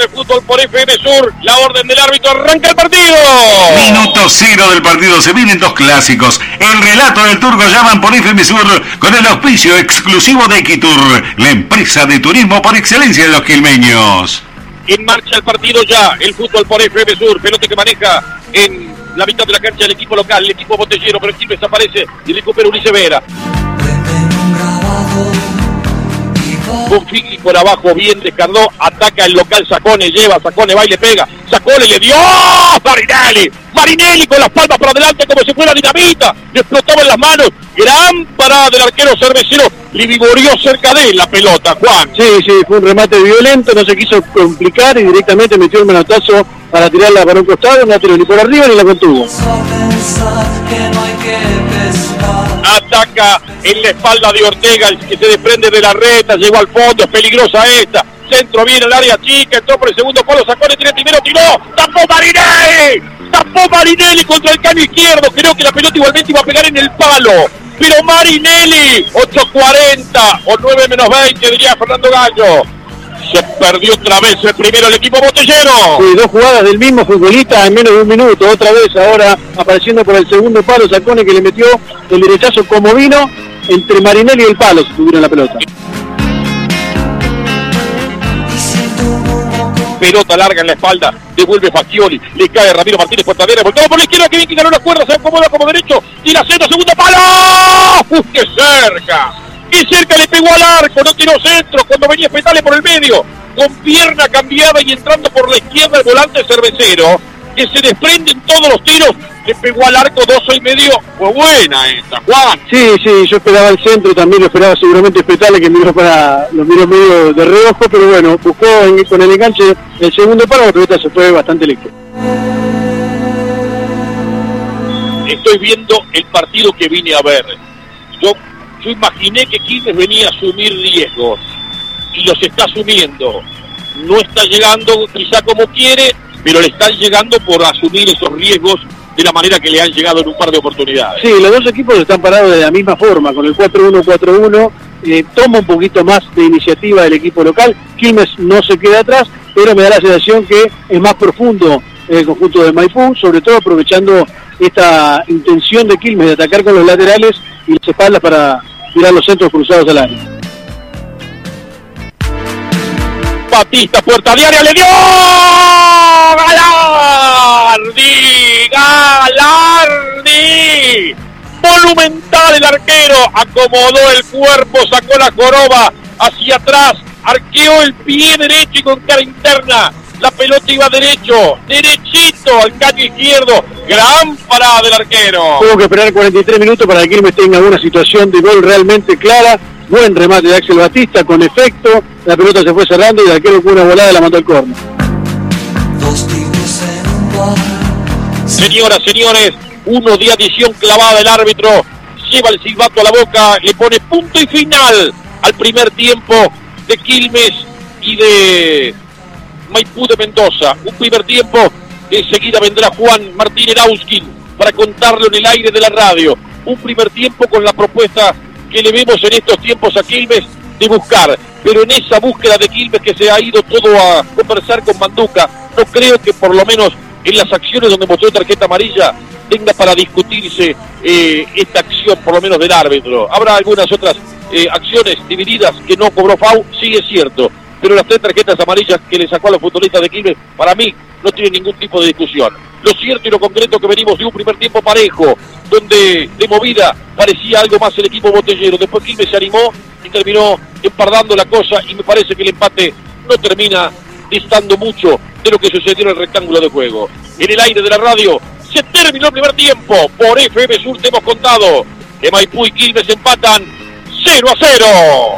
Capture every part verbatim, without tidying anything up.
de fútbol por F M Sur. La orden del árbitro, arranca el partido. Minuto cero del partido, se vienen dos clásicos. El relato del Turco Yaman por F M Sur con el auspicio exclusivo de Equitur, la empresa de turismo por excelencia de los quilmeños. En marcha el partido ya, el fútbol por F M Sur, pelota que maneja en la mitad de la cancha el equipo local, el equipo botellero, pero el equipo desaparece y recupera Ulises Vera. Con Figli por abajo, bien descargó, ataca el local Sacone, lleva, Sacone va y le pega, Sacone le dio, Marinelli, Marinelli con las palmas para adelante como si fuera dinamita, le explotaba en las manos, gran parada del arquero cervecero, le vigoreó cerca de él la pelota, Juan. Sí, sí, fue un remate violento, no se quiso complicar y directamente metió el manotazo para tirarla para un costado, no tiró ni por arriba ni la contuvo. Ataca en la espalda de Ortega, el que se desprende de la reta, llegó al fondo, es peligrosa esta, centro viene al área chica, entró por el segundo palo, sacó el tiro primero, tiró, tapó Marinelli, tapó Marinelli contra el cano izquierdo, creo que la pelota igualmente iba a pegar en el palo, pero Marinelli, ocho cuarenta o nueve menos veinte diría Fernando Gallo. Se perdió otra vez el primero el equipo botellero. Sí, dos jugadas del mismo futbolista en menos de un minuto. Otra vez ahora apareciendo por el segundo palo Sacone, que le metió el derechazo como vino entre Marinelli y el palo, si tuvieron la pelota. Pelota larga en la espalda, devuelve Facchioli, le cae Ramiro Martínez Portadera, voltó por la izquierda, que bien que ganó la cuerda, se acomoda como derecho, tira centro, segundo palo. ¡Uf, qué cerca! ¡Qué cerca le pegó al arco! No tiró centro cuando venía Petale por el medio, con pierna cambiada y entrando por la izquierda el volante cervecero, que se desprende en todos los tiros, le pegó al arco dos y medio. Fue buena esta, Juan. Sí, sí, yo esperaba el centro, también lo esperaba seguramente Petale, que miró para, lo miró medio de reojo, pero bueno, buscó en, con el enganche el segundo palo, la pelota se fue bastante lejos. Estoy viendo el partido que vine a ver. Yo Yo imaginé que Quilmes venía a asumir riesgos y los está asumiendo. No está llegando quizá como quiere, pero le están llegando por asumir esos riesgos de la manera que le han llegado en un par de oportunidades. Sí, los dos equipos están parados de la misma forma, con el cuatro uno cuatro uno, eh, toma un poquito más de iniciativa del equipo local, Quilmes no se queda atrás, pero me da la sensación que es más profundo el conjunto de Maipú, sobre todo aprovechando esta intención de Quilmes de atacar con los laterales y las espaldas para tirar los centros cruzados al área. Batista, puerta de área, le dio Galardi, Galardi, monumental el arquero, acomodó el cuerpo, sacó la joroba hacia atrás, arqueó el pie derecho y con cara interna, la pelota iba derecho, derechito al caño izquierdo, gran parada del arquero. Tuvo que esperar cuarenta y tres minutos para que Quilmes tenga una situación de gol realmente clara. Buen remate de Axel Batista, con efecto, la pelota se fue cerrando y el arquero con una volada la mandó al córner. Señoras, señores, uno de adición clavada del árbitro, lleva el silbato a la boca, le pone punto y final al primer tiempo de Quilmes y de Maipú de Mendoza. Un primer tiempo que enseguida vendrá Juan Martín Erauskin para contarlo en el aire de la radio. Un primer tiempo con la propuesta que le vemos en estos tiempos a Quilmes de buscar, pero en esa búsqueda de Quilmes que se ha ido todo a conversar con Manduca, no creo que por lo menos en las acciones donde mostró tarjeta amarilla tenga para discutirse eh, esta acción, por lo menos del árbitro. Habrá algunas otras eh, acciones divididas que no cobró F A U, sí es cierto, pero las tres tarjetas amarillas que le sacó a los futbolistas de Quilmes, para mí, no tienen ningún tipo de discusión. Lo cierto y lo concreto que venimos de un primer tiempo parejo, donde de movida parecía algo más el equipo botellero. Después Quilmes se animó y terminó empardando la cosa, y me parece que el empate no termina distando mucho de lo que sucedió en el rectángulo de juego. En el aire de la radio se terminó el primer tiempo. Por F M Sur te hemos contado que Maipú y Quilmes empatan cero a cero.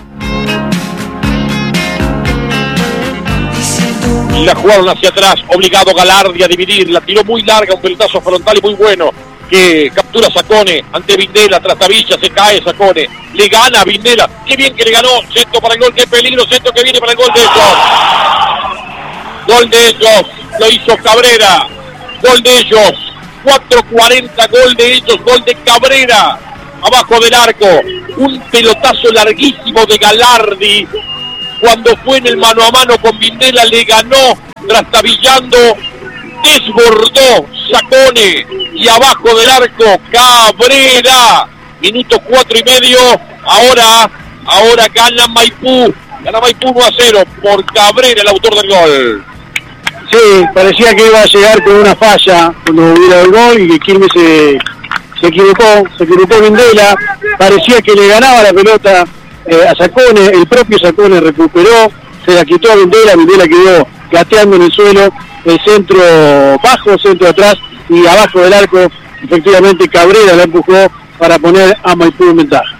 Y la jugaron hacia atrás, obligado Galardi a dividir, la tiró muy larga, un pelotazo frontal y muy bueno, que captura Sacone ante Vindela, Trastavilla, se cae Sacone, le gana a Vindela, qué bien que le ganó, centro para el gol, qué peligro, centro que viene para el gol de ellos, gol de ellos, lo hizo Cabrera, gol de ellos, cuatro cuarenta, gol de ellos, gol de Cabrera, abajo del arco, un pelotazo larguísimo de Galardi, cuando fue en el mano a mano con Vindela, le ganó trastabillando, desbordó Sacone y abajo del arco Cabrera. Minuto cuatro y medio. Ahora, ahora gana Maipú. Gana Maipú uno a cero por Cabrera, el autor del gol. Sí, parecía que iba a llegar con una falla cuando hubiera el gol y que Quilmes se, se equivocó, se equivocó Vindela. Parecía que le ganaba la pelota eh, a Sacone, el propio Sacone recuperó, se la quitó a Vindela, Vindela quedó gateando en el suelo, el centro bajo, centro atrás y abajo del arco, efectivamente Cabrera la empujó para poner a Maipú en ventaja.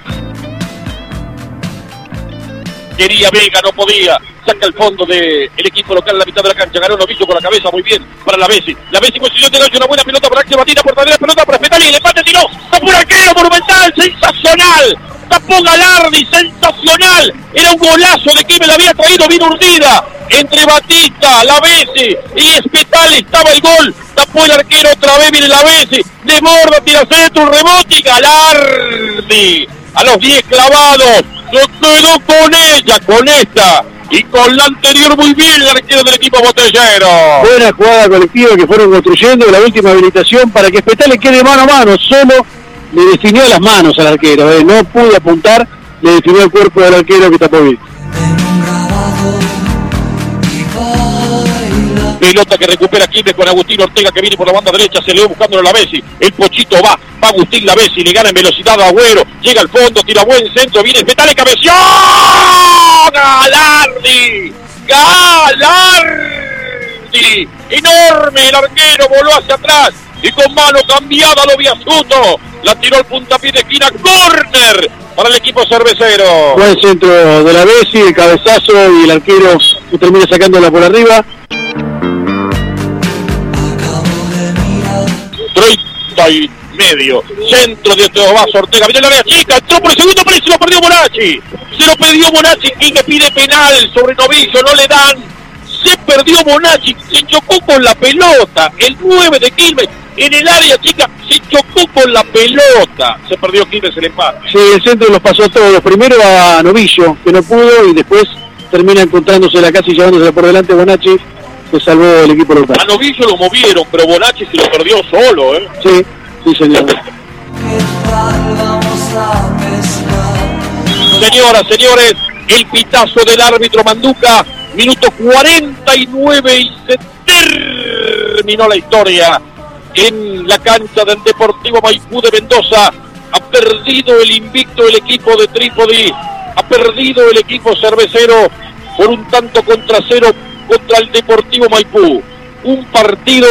Quería Vega, no podía. Saca el fondo del equipo local en la mitad de la cancha. Ganó Novillo con la cabeza, muy bien para la Bessi. La Bessi consiguió tener una buena pelota para Axel Batina, por la pelota para Spetali, el empate tiró. Tapó un arquero monumental, sensacional. Tapó Galardi, sensacional. Era un golazo de Quilmes, la había traído bien urdida. Entre Batista, la Bessi y Spetali estaba el gol. Tapó el arquero otra vez, viene la Bessi. De borda, tira centro, un rebote y Galardi. A los diez clavados. Se quedó con ella, con esta y con la anterior muy bien el arquero del equipo botellero. Buena jugada colectiva que fueron construyendo, la última habilitación para que Spetali quede mano a mano, solo le definió las manos al arquero, eh. no pudo apuntar, le definió el cuerpo del arquero que tapó bien. Pelota que recupera Quilmes con Agustín Ortega que viene por la banda derecha, se le va buscándolo a la Bessi. El Pochito va, va Agustín la Bessi, le gana en velocidad a Agüero, llega al fondo, tira buen centro, viene Spetali, cabeció. Galardi, Galardi, enorme el arquero, voló hacia atrás y con mano cambiada lo Biasuto, la tiró al puntapié de esquina, córner para el equipo cervecero. Buen centro de la Bessi, el cabezazo y el arquero que termina sacándola por arriba. treinta y medio, centro de Teobás Ortega, viene la área chica, entró por el segundo palo y se lo perdió Bonacci, se lo perdió Bonacci y que pide penal sobre Novillo, no le dan, se perdió Bonacci, se chocó con la pelota, el nueve de Quilmes en el área chica, se chocó con la pelota, se perdió Quilmes el empate. Sí, el centro los pasó todos, primero a Novillo, que no pudo, y después termina encontrándose la casa y llevándosela por delante Bonacci, se salvó el equipo local. A Novillo lo movieron, pero Bonacci se lo perdió solo, ¿eh? Sí, sí señor. Señoras, señores, el pitazo del árbitro Manduca, minuto cuarenta y nueve y se terminó la historia en la cancha del Deportivo Maipú de Mendoza. Ha perdido el invicto el equipo de Trípodi, ha perdido el equipo cervecero por un tanto contra cero contra el Deportivo Maipú. Un partido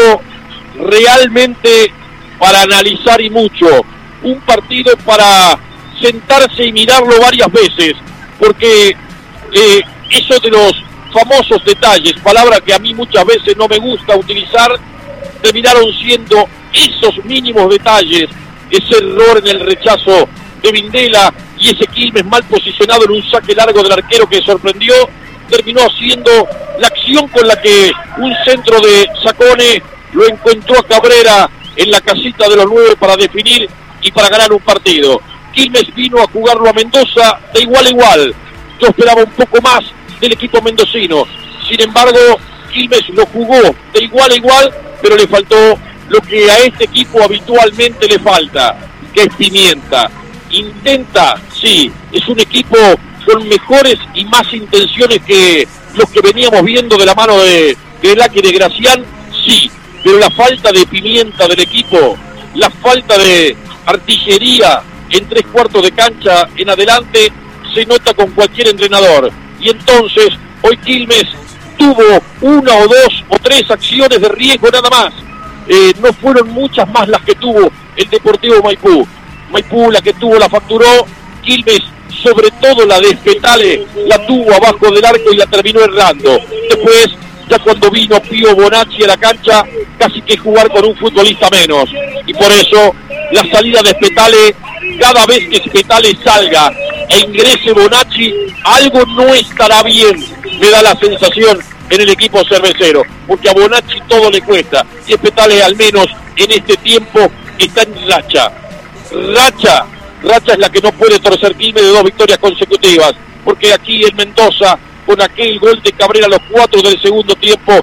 realmente para analizar y mucho, un partido para sentarse y mirarlo varias veces, porque eh, eso de los famosos detalles, palabra que a mí muchas veces no me gusta utilizar, terminaron siendo esos mínimos detalles, ese error en el rechazo de Vindela y ese Quilmes mal posicionado en un saque largo del arquero que sorprendió, terminó siendo la acción con la que un centro de Sacone lo encontró a Cabrera en la casita de los nueve para definir y para ganar un partido. Quilmes vino a jugarlo a Mendoza de igual a igual. Yo esperaba un poco más del equipo mendocino. Sin embargo, Quilmes lo jugó de igual a igual, pero le faltó lo que a este equipo habitualmente le falta, que es pimienta. Intenta, sí, es un equipo con mejores y más intenciones que los que veníamos viendo de la mano de Grelac y de Gracián, sí, pero la falta de pimienta del equipo, la falta de artillería en tres cuartos de cancha en adelante, se nota con cualquier entrenador. Y entonces, hoy Quilmes tuvo una o dos o tres acciones de riesgo nada más. Eh, no fueron muchas más las que tuvo el Deportivo Maipú. Maipú la que tuvo la facturó, Quilmes sobre todo la de Spetali la tuvo abajo del arco y la terminó errando. Después, ya cuando vino Pío Bonacci a la cancha, casi que jugar con un futbolista menos. Y por eso, la salida de Spetali, cada vez que Spetali salga e ingrese Bonacci, algo no estará bien, me da la sensación en el equipo cervecero, porque a Bonacci todo le cuesta, y Spetali al menos en este tiempo está en racha. Racha, racha es la que no puede torcer Quilmes de dos victorias consecutivas, porque aquí en Mendoza, con aquel gol de Cabrera a los cuatro del segundo tiempo,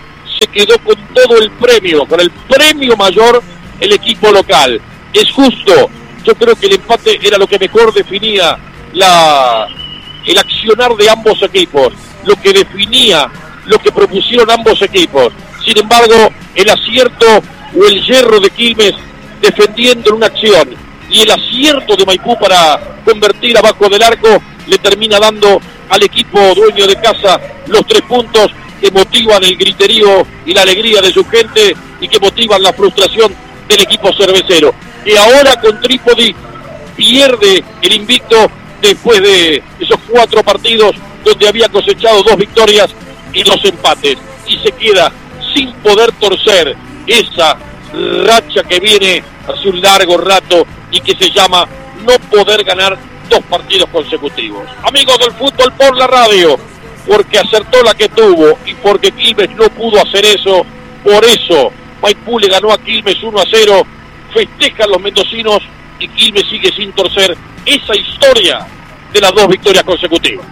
se quedó con todo el premio, con el premio mayor el equipo local. Es justo, yo creo que el empate era lo que mejor definía la, el accionar de ambos equipos, lo que definía lo que propusieron ambos equipos. Sin embargo, el acierto o el yerro de Quilmes defendiendo en una acción y el acierto de Maipú para convertir abajo del arco le termina dando al equipo dueño de casa los tres puntos que motivan el griterío y la alegría de su gente y que motivan la frustración del equipo cervecero, que ahora con Trípodi pierde el invicto después de esos cuatro partidos donde había cosechado dos victorias y dos empates, y se queda sin poder torcer esa racha que viene hace un largo rato y que se llama no poder ganar dos partidos consecutivos. Amigos del fútbol por la radio, porque acertó la que tuvo y porque Quilmes no pudo hacer eso, por eso Maipú le ganó a Quilmes uno a cero, festejan los mendocinos y Quilmes sigue sin torcer esa historia de las dos victorias consecutivas.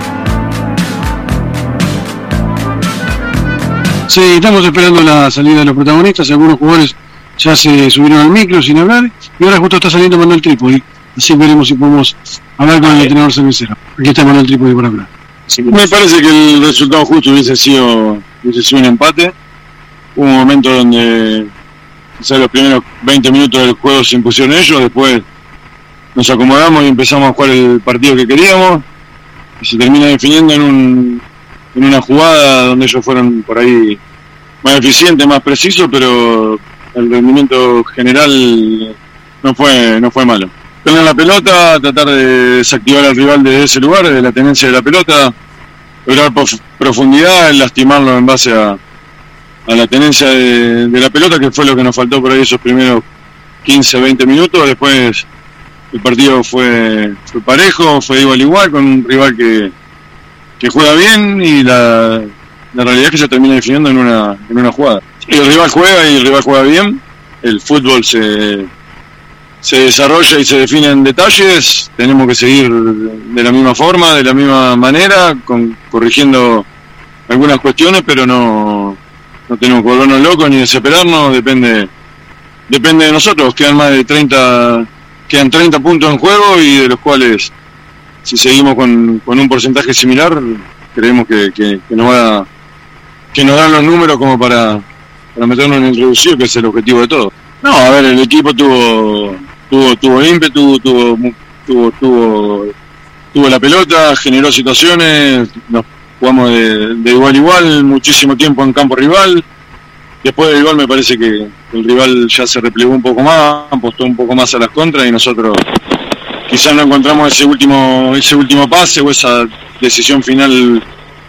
Sí, estamos esperando la salida de los protagonistas, algunos jugadores ya se subieron al micro sin hablar y ahora justo está saliendo Manuel Trípodi, así veremos si podemos hablar con el entrenador cervecero. Aquí está Manuel Trípodi para hablar. Sí, me parece que el resultado justo hubiese sido, hubiese sido un empate. Hubo un momento donde quizás los primeros veinte minutos del juego se impusieron ellos, después nos acomodamos y empezamos a jugar el partido que queríamos y se termina definiendo en un en una jugada donde ellos fueron por ahí más eficientes, más precisos, pero el rendimiento general no fue no fue malo. Tener la pelota, tratar de desactivar al rival desde ese lugar, de la tenencia de la pelota, lograr profundidad, lastimarlo en base a, a la tenencia de, de la pelota, que fue lo que nos faltó por ahí esos primeros quince, veinte minutos. Después el partido fue, fue parejo, fue igual igual, con un rival que, que juega bien y la, la realidad es que se termina definiendo en una, en una jugada. Y el rival juega y el rival juega bien, el fútbol se... se desarrolla y se define en detalles, tenemos que seguir de la misma forma, de la misma manera, con, corrigiendo algunas cuestiones, pero no, no tenemos que volvernos locos ni desesperarnos, depende depende de nosotros. Quedan más de treinta, quedan treinta puntos en juego y de los cuales, si seguimos con, con un porcentaje similar, creemos que, que, que nos va que nos dan los números como para, para meternos en el reducido, que es el objetivo de todo. No, a ver, el equipo tuvo tuvo tuvo ímpetu, tuvo tuvo tuvo tuvo la pelota, generó situaciones, nos jugamos de, de igual a igual, muchísimo tiempo en campo rival. Después del gol me parece que el rival ya se replegó un poco más, apostó un poco más a las contras y nosotros quizás no encontramos ese último ese último pase o esa decisión final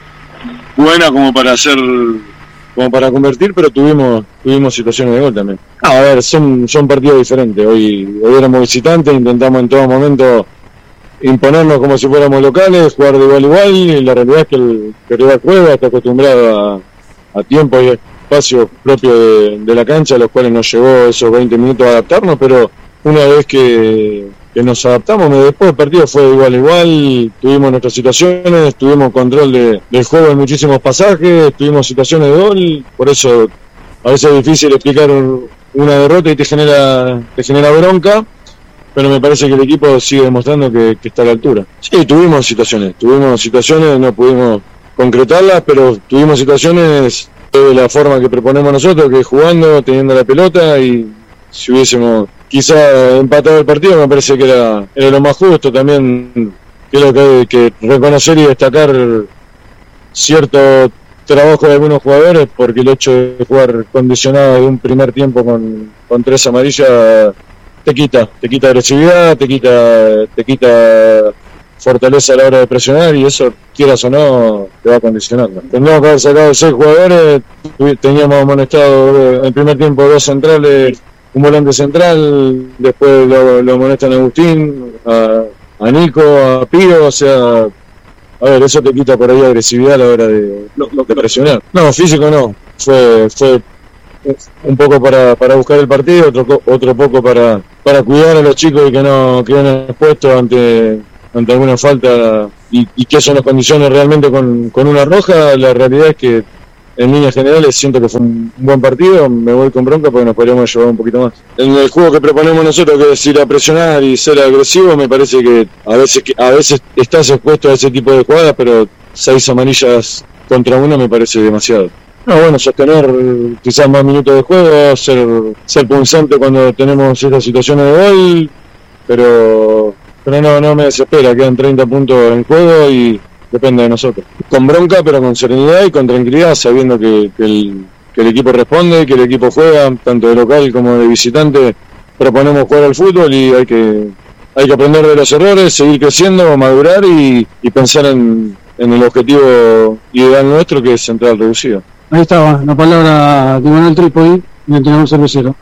buena como para hacer como para convertir, pero tuvimos tuvimos situaciones de gol también. No, a ver, son son partidos diferentes. Hoy, hoy éramos visitantes, intentamos en todo momento imponernos como si fuéramos locales, jugar de igual a igual, y la realidad es que el, que el rival juega, está acostumbrado a, a tiempo y espacio propio de, de la cancha, a los cuales nos llevó esos veinte minutos a adaptarnos, pero una vez que, que nos adaptamos, después del partido fue de igual a igual, tuvimos nuestras situaciones, tuvimos control de, del juego en muchísimos pasajes, tuvimos situaciones de gol, por eso a veces es difícil explicar una derrota y te genera te genera bronca, pero me parece que el equipo sigue demostrando que, que está a la altura. Sí, tuvimos situaciones, tuvimos situaciones, no pudimos concretarlas, pero tuvimos situaciones de la forma que proponemos nosotros, que es jugando, teniendo la pelota, y si hubiésemos quizá empatado el partido, me parece que era, era lo más justo. También creo que hay que reconocer y destacar cierto trabajo de algunos jugadores, porque el hecho de jugar condicionado de un primer tiempo con, con tres amarillas te quita, te quita agresividad, te quita, te quita fortaleza a la hora de presionar, y eso, quieras o no, te va condicionando. Tendríamos que haber sacado seis jugadores, teníamos amonestado en el primer tiempo dos centrales, un volante central, después lo, lo amonestan a Agustín, a, a Nico, a Pío, o sea, a ver, eso te quita por ahí agresividad a la hora de, lo, lo de presionar. No, físico no, fue fue un poco para, para buscar el partido, otro otro poco para, para cuidar a los chicos y que no queden expuestos ante ante alguna falta, y, y que eso nos condicione realmente con, con una roja. La realidad es que en líneas generales siento que fue un buen partido, me voy con bronca porque nos podríamos llevar un poquito más. En el juego que proponemos nosotros, que es ir a presionar y ser agresivo, me parece que a veces a veces estás expuesto a ese tipo de jugadas, pero seis amarillas contra uno me parece demasiado. No, bueno, sostener quizás más minutos de juego, ser, ser punzante cuando tenemos estas situaciones de gol, pero, pero no, no me desespera, quedan treinta puntos en juego y depende de nosotros. Con bronca, pero con serenidad y con tranquilidad, sabiendo que, que, el, que el equipo responde, que el equipo juega, tanto de local como de visitante, proponemos jugar al fútbol y hay que, hay que aprender de los errores, seguir creciendo, madurar y, y pensar en, en el objetivo ideal nuestro, que es central reducido. Ahí estaba la palabra de Manuel Trípodi, del entrenador cervecero.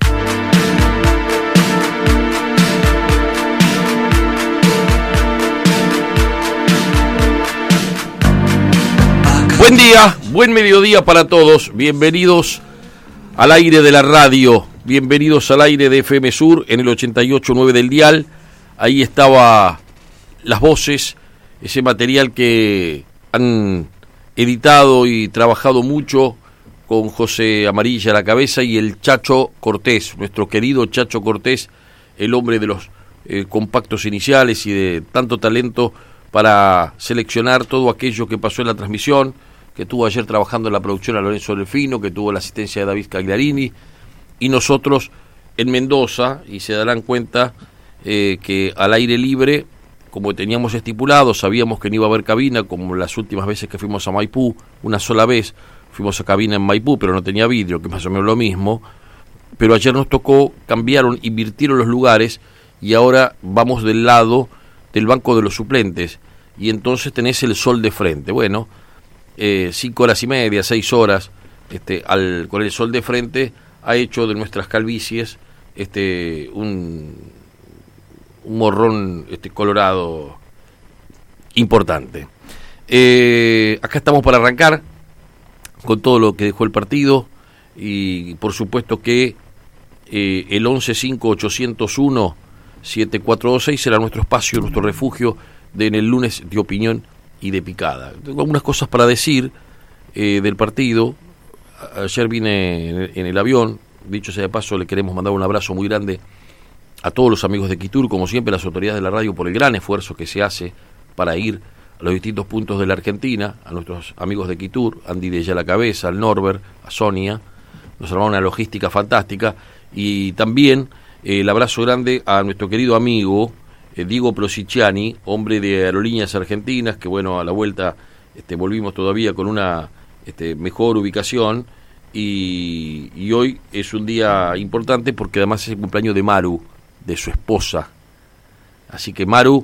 Buen día, buen mediodía para todos. Bienvenidos al aire de la radio. Bienvenidos al aire de F M Sur en el ochenta y ocho punto nueve del dial. Ahí estaba las voces, ese material que han editado y trabajado mucho con José Amarilla a la cabeza y el Chacho Cortés, nuestro querido Chacho Cortés, el hombre de los eh, compactos iniciales y de tanto talento para seleccionar todo aquello que pasó en la transmisión, que tuvo ayer trabajando en la producción a Lorenzo Delfino, que tuvo la asistencia de David Cagliarini, y nosotros en Mendoza, y se darán cuenta eh, que al aire libre, como teníamos estipulado, sabíamos que no iba a haber cabina, como las últimas veces que fuimos a Maipú, una sola vez fuimos a cabina en Maipú, pero no tenía vidrio, que más o menos lo mismo, pero ayer nos tocó, cambiaron, invirtieron los lugares, y ahora vamos del lado del banco de los suplentes, y entonces tenés el sol de frente. Bueno, eh, cinco horas y media, seis horas, este, al, con el sol de frente, ha hecho de nuestras calvicies este, un... un morrón este, colorado importante. Eh, acá estamos para arrancar con todo lo que dejó el partido y por supuesto que eh, el once cinco ochocientos uno siete cuatro dos seis será nuestro espacio, nuestro refugio de, en el lunes de opinión y de picada. Tengo algunas cosas para decir eh, del partido. Ayer vine en el, en el avión, dicho sea de paso, le queremos mandar un abrazo muy grande a todos los amigos de Quitur, como siempre las autoridades de la radio, por el gran esfuerzo que se hace para ir a los distintos puntos de la Argentina, a nuestros amigos de Quitur, Andy de la cabeza, al Norbert, a Sonia, nos armaron una logística fantástica, y también eh, el abrazo grande a nuestro querido amigo eh, Diego Prosiciani, hombre de Aerolíneas Argentinas, que bueno, a la vuelta este, volvimos todavía con una este, mejor ubicación, y, y hoy es un día importante porque además es el cumpleaños de Maru, de su esposa. Así que Maru,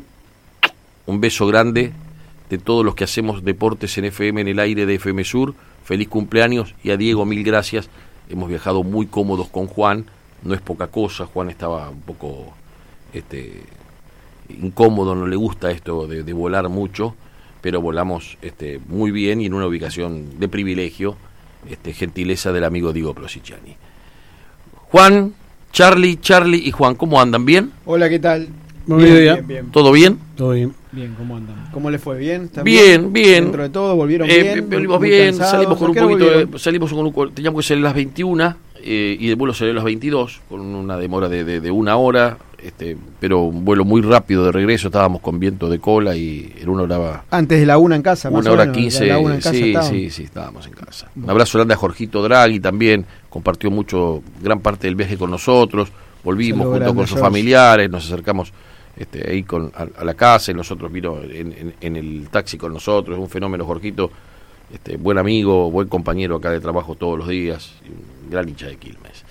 un beso grande de todos los que hacemos deportes en F M, en el aire de F M Sur. Feliz cumpleaños, y a Diego mil gracias. Hemos viajado muy cómodos con Juan, no es poca cosa. Juan estaba un poco este, incómodo, no le gusta esto de, de volar mucho, pero volamos este, muy bien y en una ubicación de privilegio, este, gentileza del amigo Diego Prosiciani. Juan, Charlie, Charlie y Juan, ¿cómo andan? ¿Bien? Hola, ¿qué tal? Muy bien, bien, bien, bien. ¿Todo bien? Todo bien. Bien, ¿cómo andan? ¿Cómo les fue? ¿Bien? ¿Están Bien, bien. Dentro de todo, ¿volvieron eh, bien? Volvimos Muy bien, cansados. salimos con un ¿A qué hora poquito de, volvieron? salimos con un, teníamos que salir a las veintiuna eh, y el vuelo salió a las veintidós, con una demora de, de, de una hora, este, pero un vuelo muy rápido de regreso, estábamos con viento de cola y en una hora... Antes de la una en casa, más Una o hora menos, quince, la una en casa sí, estaban. sí, sí, estábamos en casa. Un abrazo grande a Jorgito Draghi también, compartió mucho, gran parte del viaje con nosotros, volvimos Saludo junto grande con a sus George. familiares, nos acercamos este, ahí con, a, a la casa y nosotros vino en, en, en el taxi con nosotros, es un fenómeno Jorgito, este, buen amigo, buen compañero acá de trabajo todos los días, y un gran hincha de Quilmes.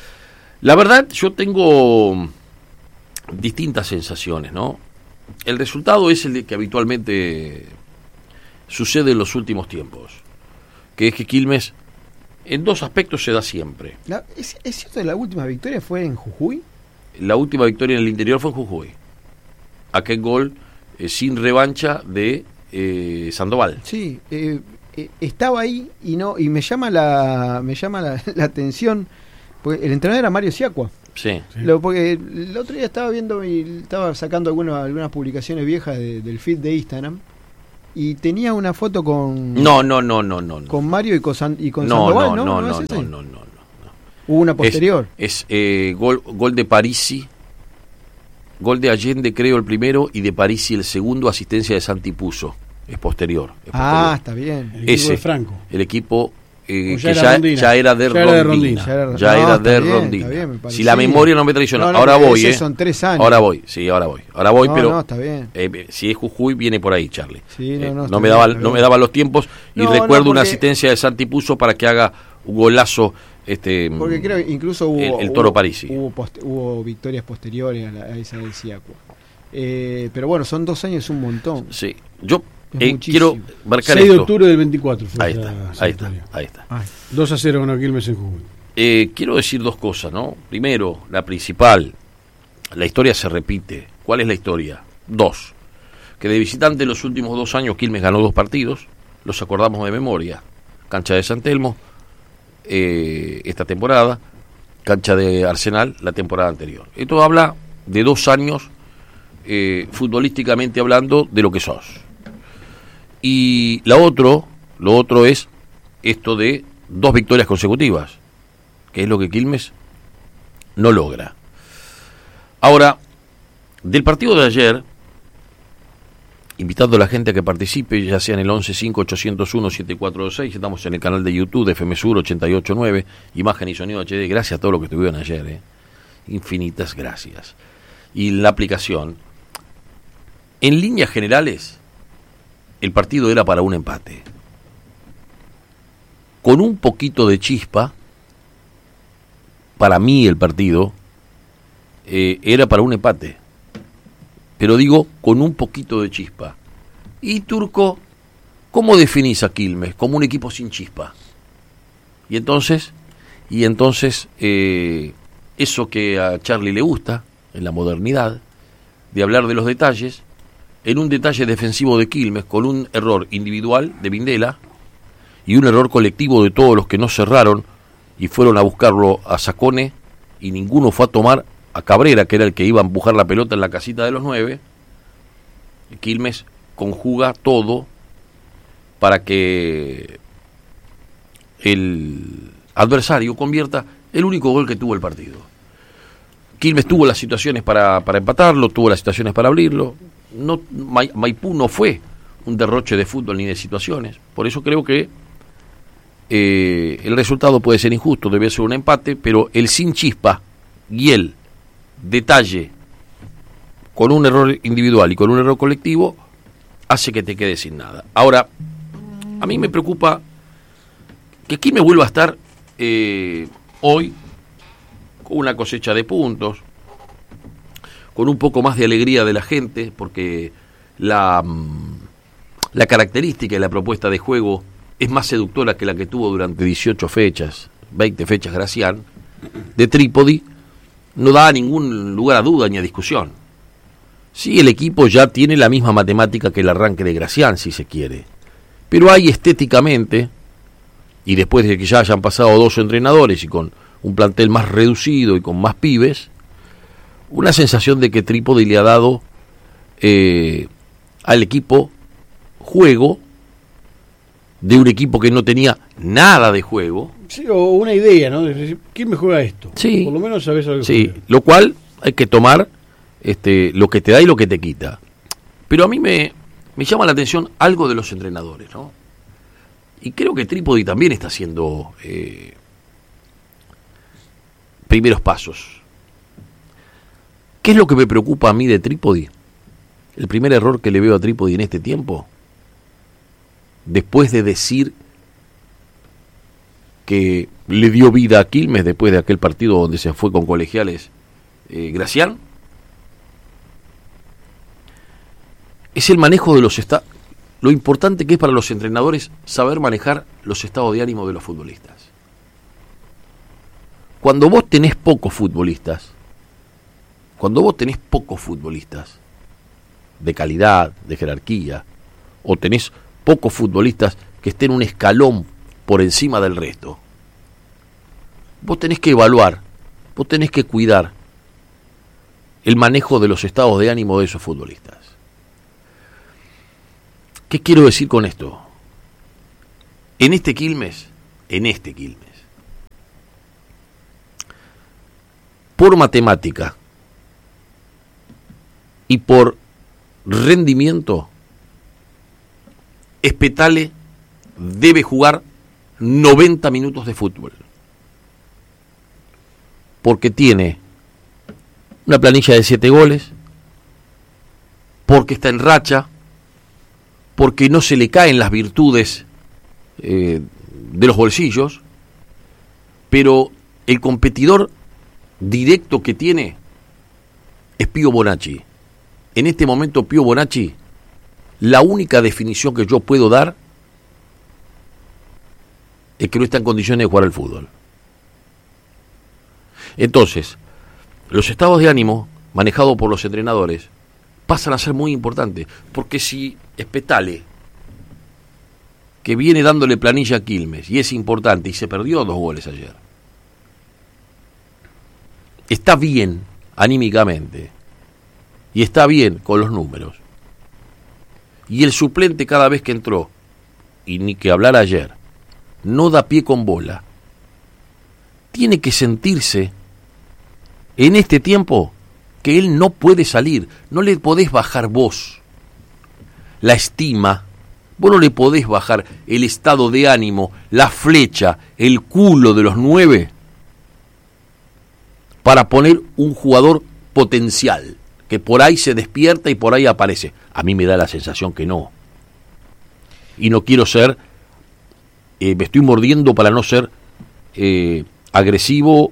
La verdad, yo tengo distintas sensaciones, ¿no? El resultado es el de que habitualmente sucede en los últimos tiempos, que es que Quilmes en dos aspectos se da siempre. La- ¿es, ¿Es cierto que la última victoria fue en Jujuy? La última victoria en el interior fue en Jujuy. Aquel gol eh, sin revancha de eh, Sandoval. Sí, eh, eh, estaba ahí y no y me llama la me llama la, la atención, porque el entrenador era Mario Siacua. Sí. Lo, porque el otro día estaba viendo y estaba sacando algunas, algunas publicaciones viejas de- del feed de Instagram y tenía una foto con No, no, no, no, no. no. con Mario y con, San, y con No, Sandoval, no, ¿no? no, ¿No no, es no, ese? no, no, no. Hubo una posterior. Es, es eh, gol, gol de Parisi, gol de Allende creo el primero y de Parisi el segundo, asistencia de Santi Puzo, es posterior. Es Ah, posterior. está bien. El equipo Ese, de Franco. el equipo eh, O ya que era ya, Rondina. ya era de Ya era de Rondina. Rondina. Ya era- Ya no, era está de bien, Rondina. está bien, me parecía. Si la memoria no me traiciona, No, no, ahora pero voy, ese ¿eh? son tres años. Ahora voy, sí, ahora voy. Ahora voy, No, pero no, está bien. eh, si es Jujuy viene por ahí, Charlie. Sí, no, Eh, no, no está me bien, daba está no me bien. daban los tiempos y No, recuerdo no, una porque- asistencia de Santi Puzo para que haga un golazo este Porque creo que incluso hubo, el, el Toro hubo, Parisi. hubo, post- hubo victorias posteriores a, la- a esa del Ciacua. Eh, pero bueno, son dos años, un montón. Sí, yo Es eh, muchísimo. quiero marcar seis de esto. octubre del veinticuatro fue Ahí esa- está, esa ahí está, victoria. ahí está. Ay, dos a cero con Quilmes en Jujuy. Eh, quiero decir dos cosas, ¿no? Primero, la principal, la historia se repite. ¿Cuál es la historia? Dos. Que de visitante los últimos dos años Quilmes ganó dos partidos, los acordamos de memoria. Cancha de San Telmo, eh, esta temporada, cancha de Arsenal, la temporada anterior. Esto habla de dos años, eh, futbolísticamente hablando, de lo que sos. Y la otro, lo otro es esto de dos victorias consecutivas, que es lo que Quilmes no logra. Ahora, del partido de ayer, invitando a la gente a que participe, ya sea en el once cinco ocho cero uno siete cuatro dos seis, estamos en el canal de YouTube de F M Sur ochenta y ocho nueve, imagen y sonido H D, gracias a todos los que estuvieron ayer, eh. infinitas gracias. Y la aplicación, en líneas generales, el partido era para un empate. Con un poquito de chispa, para mí el partido eh, era para un empate. Pero digo, con un poquito de chispa. Y Turco, ¿cómo definís a Quilmes? Como un equipo sin chispa. Y entonces, y entonces eh, eso que a Charlie le gusta, en la modernidad, de hablar de los detalles, en un detalle defensivo de Quilmes, con un error individual de Vindela y un error colectivo de todos los que no cerraron y fueron a buscarlo a Sacone, y ninguno fue a tomar a Cabrera, que era el que iba a empujar la pelota en la casita de los nueve. Quilmes conjuga todo para que el adversario convierta el único gol que tuvo el partido. Quilmes tuvo las situaciones para, para empatarlo, tuvo las situaciones para abrirlo. No, Ma- Maipú no fue un derroche de fútbol ni de situaciones. Por eso creo que eh, el resultado puede ser injusto, debe ser un empate, pero el sin chispa y el detalle con un error individual y con un error colectivo hace que te quedes sin nada. Ahora, a mí me preocupa que Quilmes vuelva a estar eh, hoy con una cosecha de puntos, con un poco más de alegría de la gente, porque la, la característica y la propuesta de juego es más seductora que la que tuvo durante dieciocho fechas, veinte fechas Gracián, de Trípodi. No da ningún lugar a duda ni a discusión. Sí, el equipo ya tiene la misma matemática que el arranque de Gracián, si se quiere. Pero hay estéticamente, y después de que ya hayan pasado dos entrenadores y con un plantel más reducido y con más pibes, una sensación de que Trípodi le ha dado eh, al equipo juego de un equipo que no tenía nada de juego. Sí, o una idea, ¿no? De decir, ¿quién me juega esto? Sí. Por lo menos sabes algo. Sí, lo cual hay que tomar este, lo que te da y lo que te quita. Pero a mí me, me llama la atención algo de los entrenadores, ¿no? Y creo que Trípodi también está haciendo eh, primeros pasos. ¿Qué es lo que me preocupa a mí de Trípodi? El primer error que le veo a Trípodi en este tiempo, después de decir que le dio vida a Quilmes después de aquel partido donde se fue con Colegiales eh, Gracián, es el manejo de los estados. Lo importante que es para los entrenadores saber manejar los estados de ánimo de los futbolistas. Cuando vos tenés pocos futbolistas, cuando vos tenés pocos futbolistas de calidad, de jerarquía, o tenés pocos futbolistas que estén un escalón por encima del resto, vos tenés que evaluar, vos tenés que cuidar el manejo de los estados de ánimo de esos futbolistas. ¿Qué quiero decir con esto? En este Quilmes, en este Quilmes, por matemática y por rendimiento, Spetale debe jugar noventa minutos de fútbol. Porque tiene una planilla de siete goles, porque está en racha, porque no se le caen las virtudes eh, de los bolsillos, pero el competidor directo que tiene es Pío Bonacci. En este momento Pío Bonacci, la única definición que yo puedo dar es que no está en condiciones de jugar al fútbol. Entonces, los estados de ánimo manejados por los entrenadores pasan a ser muy importantes, porque si Spetale, que viene dándole planilla a Quilmes, y es importante, y se perdió dos goles ayer, está bien anímicamente, y está bien con los números, y el suplente cada vez que entró, y ni que hablar ayer, no da pie con bola, tiene que sentirse en este tiempo que él no puede salir. No le podés bajar vos la estima, vos no le podés bajar el estado de ánimo, la flecha, el culo de los nueve para poner un jugador potencial que por ahí se despierta y por ahí aparece. A mí me da la sensación que no, y no quiero ser eh, me estoy mordiendo para no ser eh, agresivo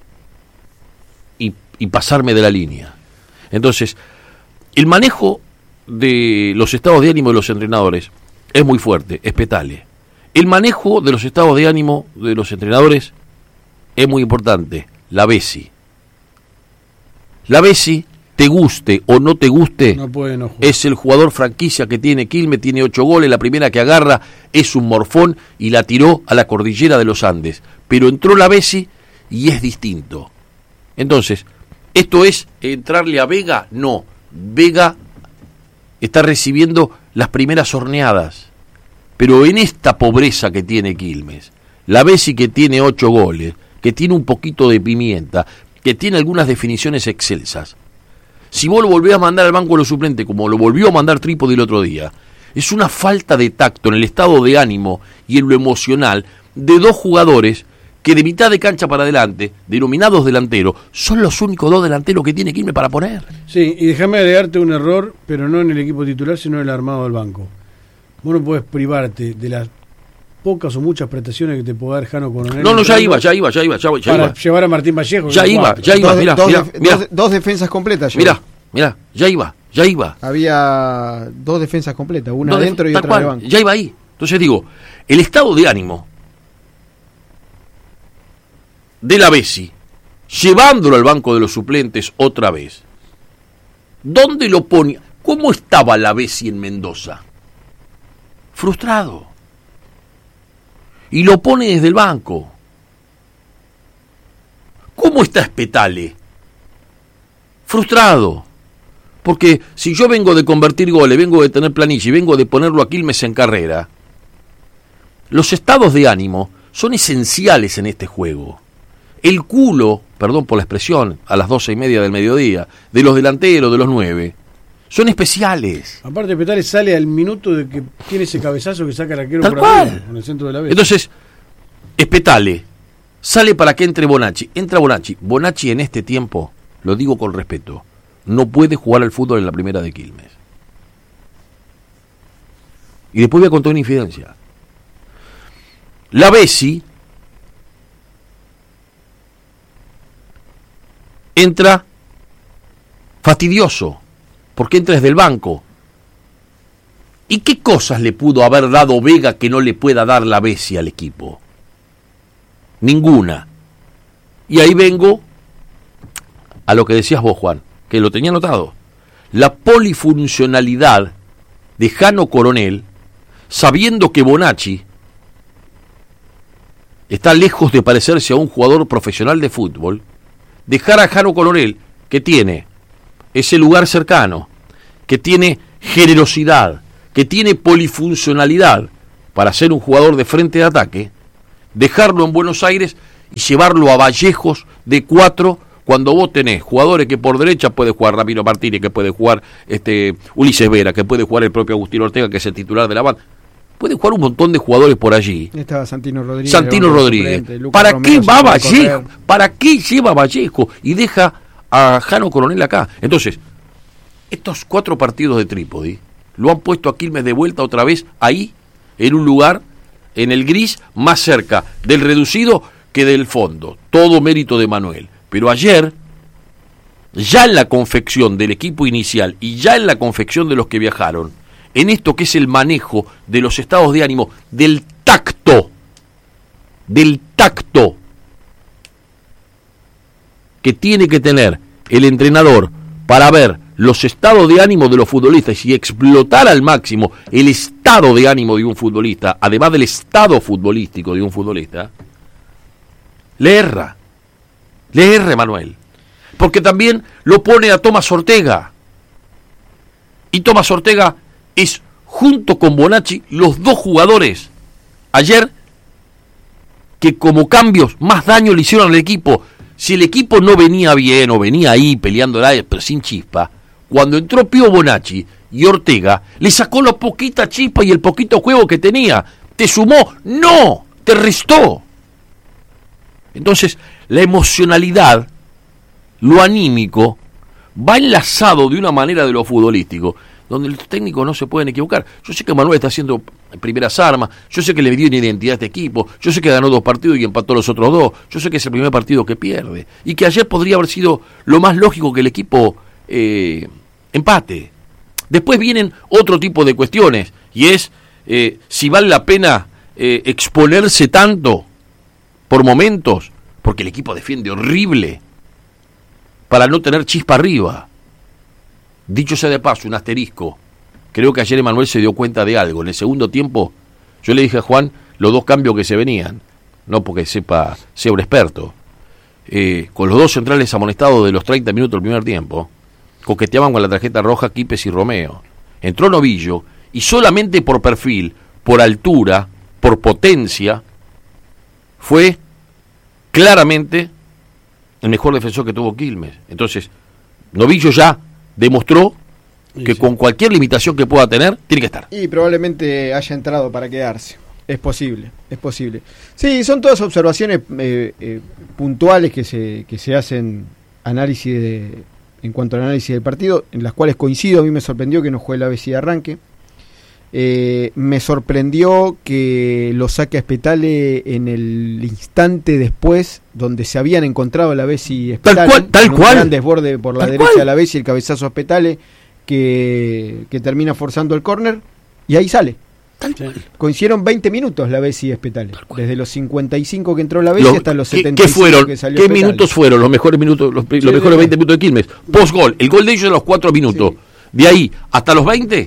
y, y pasarme de la línea. Entonces, el manejo de los estados de ánimo de los entrenadores es muy fuerte, es Spetale. El manejo de los estados de ánimo de los entrenadores es muy importante, la Bessi. La Bessi, te guste o no te guste, no puede no jugar. Es el jugador franquicia que tiene Quilmes, tiene ocho goles, la primera que agarra es un morfón y la tiró a la cordillera de los Andes. Pero entró la Bessi y es distinto. Entonces, ¿esto es entrarle a Vega? No, Vega está recibiendo las primeras horneadas. Pero en esta pobreza que tiene Quilmes, la Bessi que tiene ocho goles, que tiene un poquito de pimienta, que tiene algunas definiciones excelsas, si vos lo volvés a mandar al banco de los suplentes, como lo volvió a mandar Trípodi el otro día, es una falta de tacto en el estado de ánimo y en lo emocional de dos jugadores que de mitad de cancha para adelante, denominados delanteros, son los únicos dos delanteros que tiene Quilmes para poner. Sí, y déjame agregarte un error, pero no en el equipo titular, sino en el armado del banco. Vos no podés privarte de las pocas o muchas prestaciones que te puede dar Jano Coronel. No, no, ya iba, ya iba, ya iba, ya, ya para iba. llevar a Martín Vallejo. Ya iba, cuatro. ya iba, dos, mirá, dos, mirá, def- mirá. dos, dos defensas completas. Mirá, mirá, ya iba, ya iba. Había dos defensas completas, una No, de- adentro y tal otra cual, de banco. ya iba ahí. Entonces digo, el estado de ánimo de la Bessi, llevándolo al banco de los suplentes otra vez, ¿dónde lo ponía? ¿Cómo estaba la Bessi en Mendoza? Frustrado. Y lo pone desde el banco. ¿Cómo está Spetale? Frustrado. Porque si yo vengo de convertir goles, vengo de tener planilla y vengo de ponerlo a Quilmes en carrera, los estados de ánimo son esenciales en este juego. El culo, perdón por la expresión, a las doce y media del mediodía, de los delanteros, de los nueve, son especiales. Aparte, Spetale sale al minuto de que tiene ese cabezazo que saca el arquero Tal por cual. arriba, en el centro de la vez. Entonces, Spetale sale para que entre Bonacci. Entra Bonacci. Bonacci en este tiempo, lo digo con respeto, no puede jugar al fútbol en la primera de Quilmes. Y después voy a contar una infidencia. La Bessi entra fastidioso, porque entra desde el banco. ¿Y qué cosas le pudo haber dado Vega que no le pueda dar la Bessi al equipo? Ninguna. Y ahí vengo a lo que decías vos, Juan, que lo tenía notado. La polifuncionalidad de Jano Coronel, sabiendo que Bonacci está lejos de parecerse a un jugador profesional de fútbol, dejar a Jano Coronel, que tiene ese lugar cercano, que tiene generosidad, que tiene polifuncionalidad para ser un jugador de frente de ataque, dejarlo en Buenos Aires y llevarlo a Vallejos de cuatro, cuando vos tenés jugadores que por derecha puede jugar Ramiro Martínez, que puede jugar este Ulises Vera, que puede jugar el propio Agustín Ortega, que es el titular de la banda, puede jugar un montón de jugadores por allí. Estaba Santino Rodríguez. Santino Rodríguez. Suplente, ¿Para Romero, qué va Vallejo? correr. ¿Para qué lleva Vallejo y deja a Jano Coronel acá? Entonces, estos cuatro partidos de Trípodi lo han puesto a Quilmes de vuelta otra vez ahí, en un lugar, en el gris, más cerca del reducido que del fondo. Todo mérito de Manuel. Pero ayer, ya en la confección del equipo inicial y ya en la confección de los que viajaron, en esto que es el manejo de los estados de ánimo, del tacto, del tacto que tiene que tener el entrenador para ver los estados de ánimo de los futbolistas y explotar al máximo el estado de ánimo de un futbolista, además del estado futbolístico de un futbolista, le erra, le erra Manuel, porque también lo pone a Tomás Ortega, y Tomás Ortega es, junto con Bonacci, los dos jugadores ayer que como cambios más daño le hicieron al equipo. Si el equipo no venía bien o venía ahí peleando el aire, pero sin chispa, cuando entró Pío Bonacci y Ortega, le sacó la poquita chispa y el poquito juego que tenía. ¿Te sumó? No, te restó. Entonces, la emocionalidad, lo anímico, va enlazado de una manera de lo futbolístico, donde los técnicos no se pueden equivocar. Yo sé que Manuel está haciendo primeras armas, yo sé que le dio una identidad a este equipo, yo sé que ganó dos partidos y empató los otros dos, yo sé que es el primer partido que pierde, y que ayer podría haber sido lo más lógico que el equipo eh, empate. Después vienen otro tipo de cuestiones, y es eh, si vale la pena eh, exponerse tanto por momentos, porque el equipo defiende horrible, para no tener chispa arriba. Dicho sea de paso, un asterisco, creo que ayer Emanuel se dio cuenta de algo. En el segundo tiempo, yo le dije a Juan los dos cambios que se venían, no porque sepa, sea un experto, eh, con los dos centrales amonestados de los treinta minutos del primer tiempo, coqueteaban con la tarjeta roja Quipes y Romeo. Entró Novillo, y solamente por perfil, por altura, por potencia, fue claramente el mejor defensor que tuvo Quilmes. Entonces, Novillo ya demostró que sí, con cualquier limitación que pueda tener, tiene que estar. Y probablemente haya entrado para quedarse. Es posible, es posible. Sí, son todas observaciones eh, eh, puntuales que se, que se hacen análisis de, en cuanto al análisis del partido, en las cuales coincido. A mí me sorprendió que no juegue la vez de arranque. Eh, me sorprendió que lo saque a Spetale en el instante después, donde se habían encontrado la vez y Spetale, tal cual, tal un cual. gran desborde por la Tal derecha cual. a la vez y el cabezazo a Spetale que, que termina forzando el córner y ahí sale. Tal cual. Coincidieron veinte minutos la vez y Spetale, desde los cincuenta y cinco que entró la vez Lo- hasta los ¿qué, setenta y qué cinco fueron? que salió ¿Qué Spetale. minutos fueron los mejores minutos, los, los Sí, mejores sí, veinte minutos de Quilmes? Post-gol, el gol de ellos de los cuatro minutos. Sí. De ahí hasta los veinte,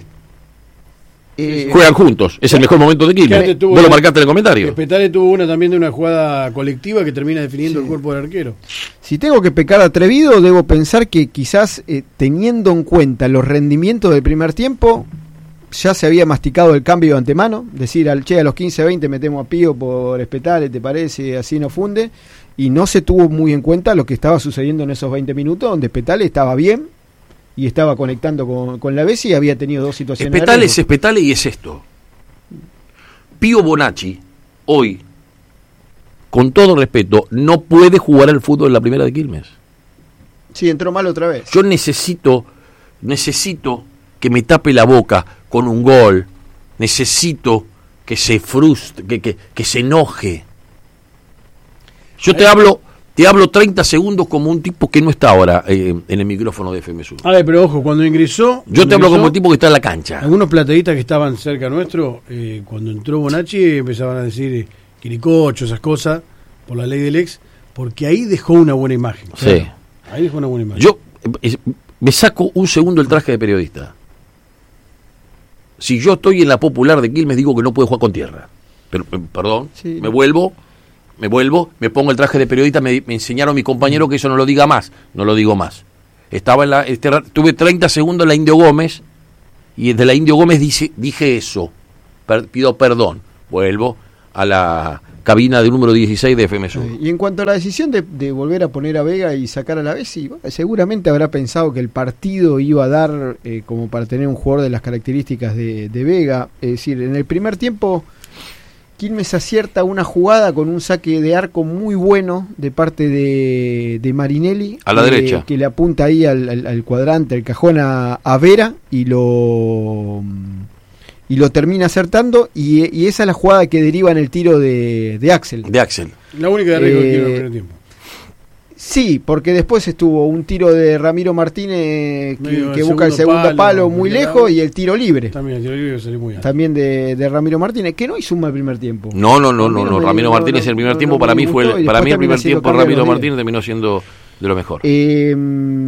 Eh, juegan juntos. Es el mejor momento de Fíjate, Quilmes. tuvo Vos lo una- marcaste en el comentario. Spetale tuvo una también de una jugada colectiva que termina definiendo Sí. el cuerpo del arquero. Si tengo que pecar atrevido, debo pensar que quizás eh, teniendo en cuenta los rendimientos del primer tiempo, ya se había masticado el cambio de antemano, decir al che a los quince veinte metemos a Pío por Spetale, ¿te parece? Así no funde, y no se tuvo muy en cuenta lo que estaba sucediendo en esos veinte minutos, donde Spetale estaba bien y estaba conectando con, con la Bessi y había tenido dos situaciones de Spetale es riesgo. Spetale y es esto. Pío Bonacci, hoy, con todo respeto, no puede jugar al fútbol en la primera de Quilmes. Sí, entró mal otra vez. Yo necesito, necesito que me tape la boca con un gol. Necesito que se frustre, que, que, que se enoje. Yo te hablo, te hablo treinta segundos como un tipo que no está ahora eh, en el micrófono de F M Sur. A ver, pero ojo, cuando ingresó... Yo te cuando hablo como ingresó, un tipo que está en la cancha. Algunos plateístas que estaban cerca nuestro, eh, cuando entró Bonacci, empezaban a decir eh, quiricocho, esas cosas, por la ley del ex, porque ahí dejó una buena imagen. Sí. Ahí dejó una buena imagen. Yo eh, me saco un segundo el traje de periodista. Si yo estoy en la popular de Quilmes, digo que no puedo jugar con tierra. Pero, eh, perdón, Sí. me vuelvo, me vuelvo, me pongo el traje de periodista, me, me enseñaron mi compañero que eso no lo diga más, no lo digo más. Estaba en la, este, tuve treinta segundos en la Indio Gómez Y desde la Indio Gómez dice, dije eso, per, pido perdón, vuelvo a la cabina del número dieciséis de F M Sur. Y en cuanto a la decisión de, de volver a poner a Vega y sacar a la Bessi, bueno, seguramente habrá pensado que el partido iba a dar eh, como para tener un jugador de las características de, de Vega. Es decir, en el primer tiempo Quilmes acierta una jugada con un saque de arco muy bueno de parte de, de Marinelli. A la que, derecha. Que le apunta ahí al, al, al cuadrante, al cajón a, a Vera y lo... y lo termina acertando, y, y esa es la jugada que deriva en el tiro de, de Axel. De Axel. La única de riesgo Eh, que tiene en el primer tiempo. Sí, porque después estuvo un tiro de Ramiro Martínez que, Medio que el busca el segundo segundo palo, palo, muy muy lejos, largo. y el tiro libre También el tiro libre salió muy alto. también de, de Ramiro Martínez, que no hizo un mal primer tiempo. No, no, no, A mí no, no no. me- Ramiro no, Martínez no, el primer no, tiempo no para me mí fue gustó, y el, para después mí el termina primer siendo tiempo cambio Ramiro los Martínez terminó siendo de lo mejor. Eh,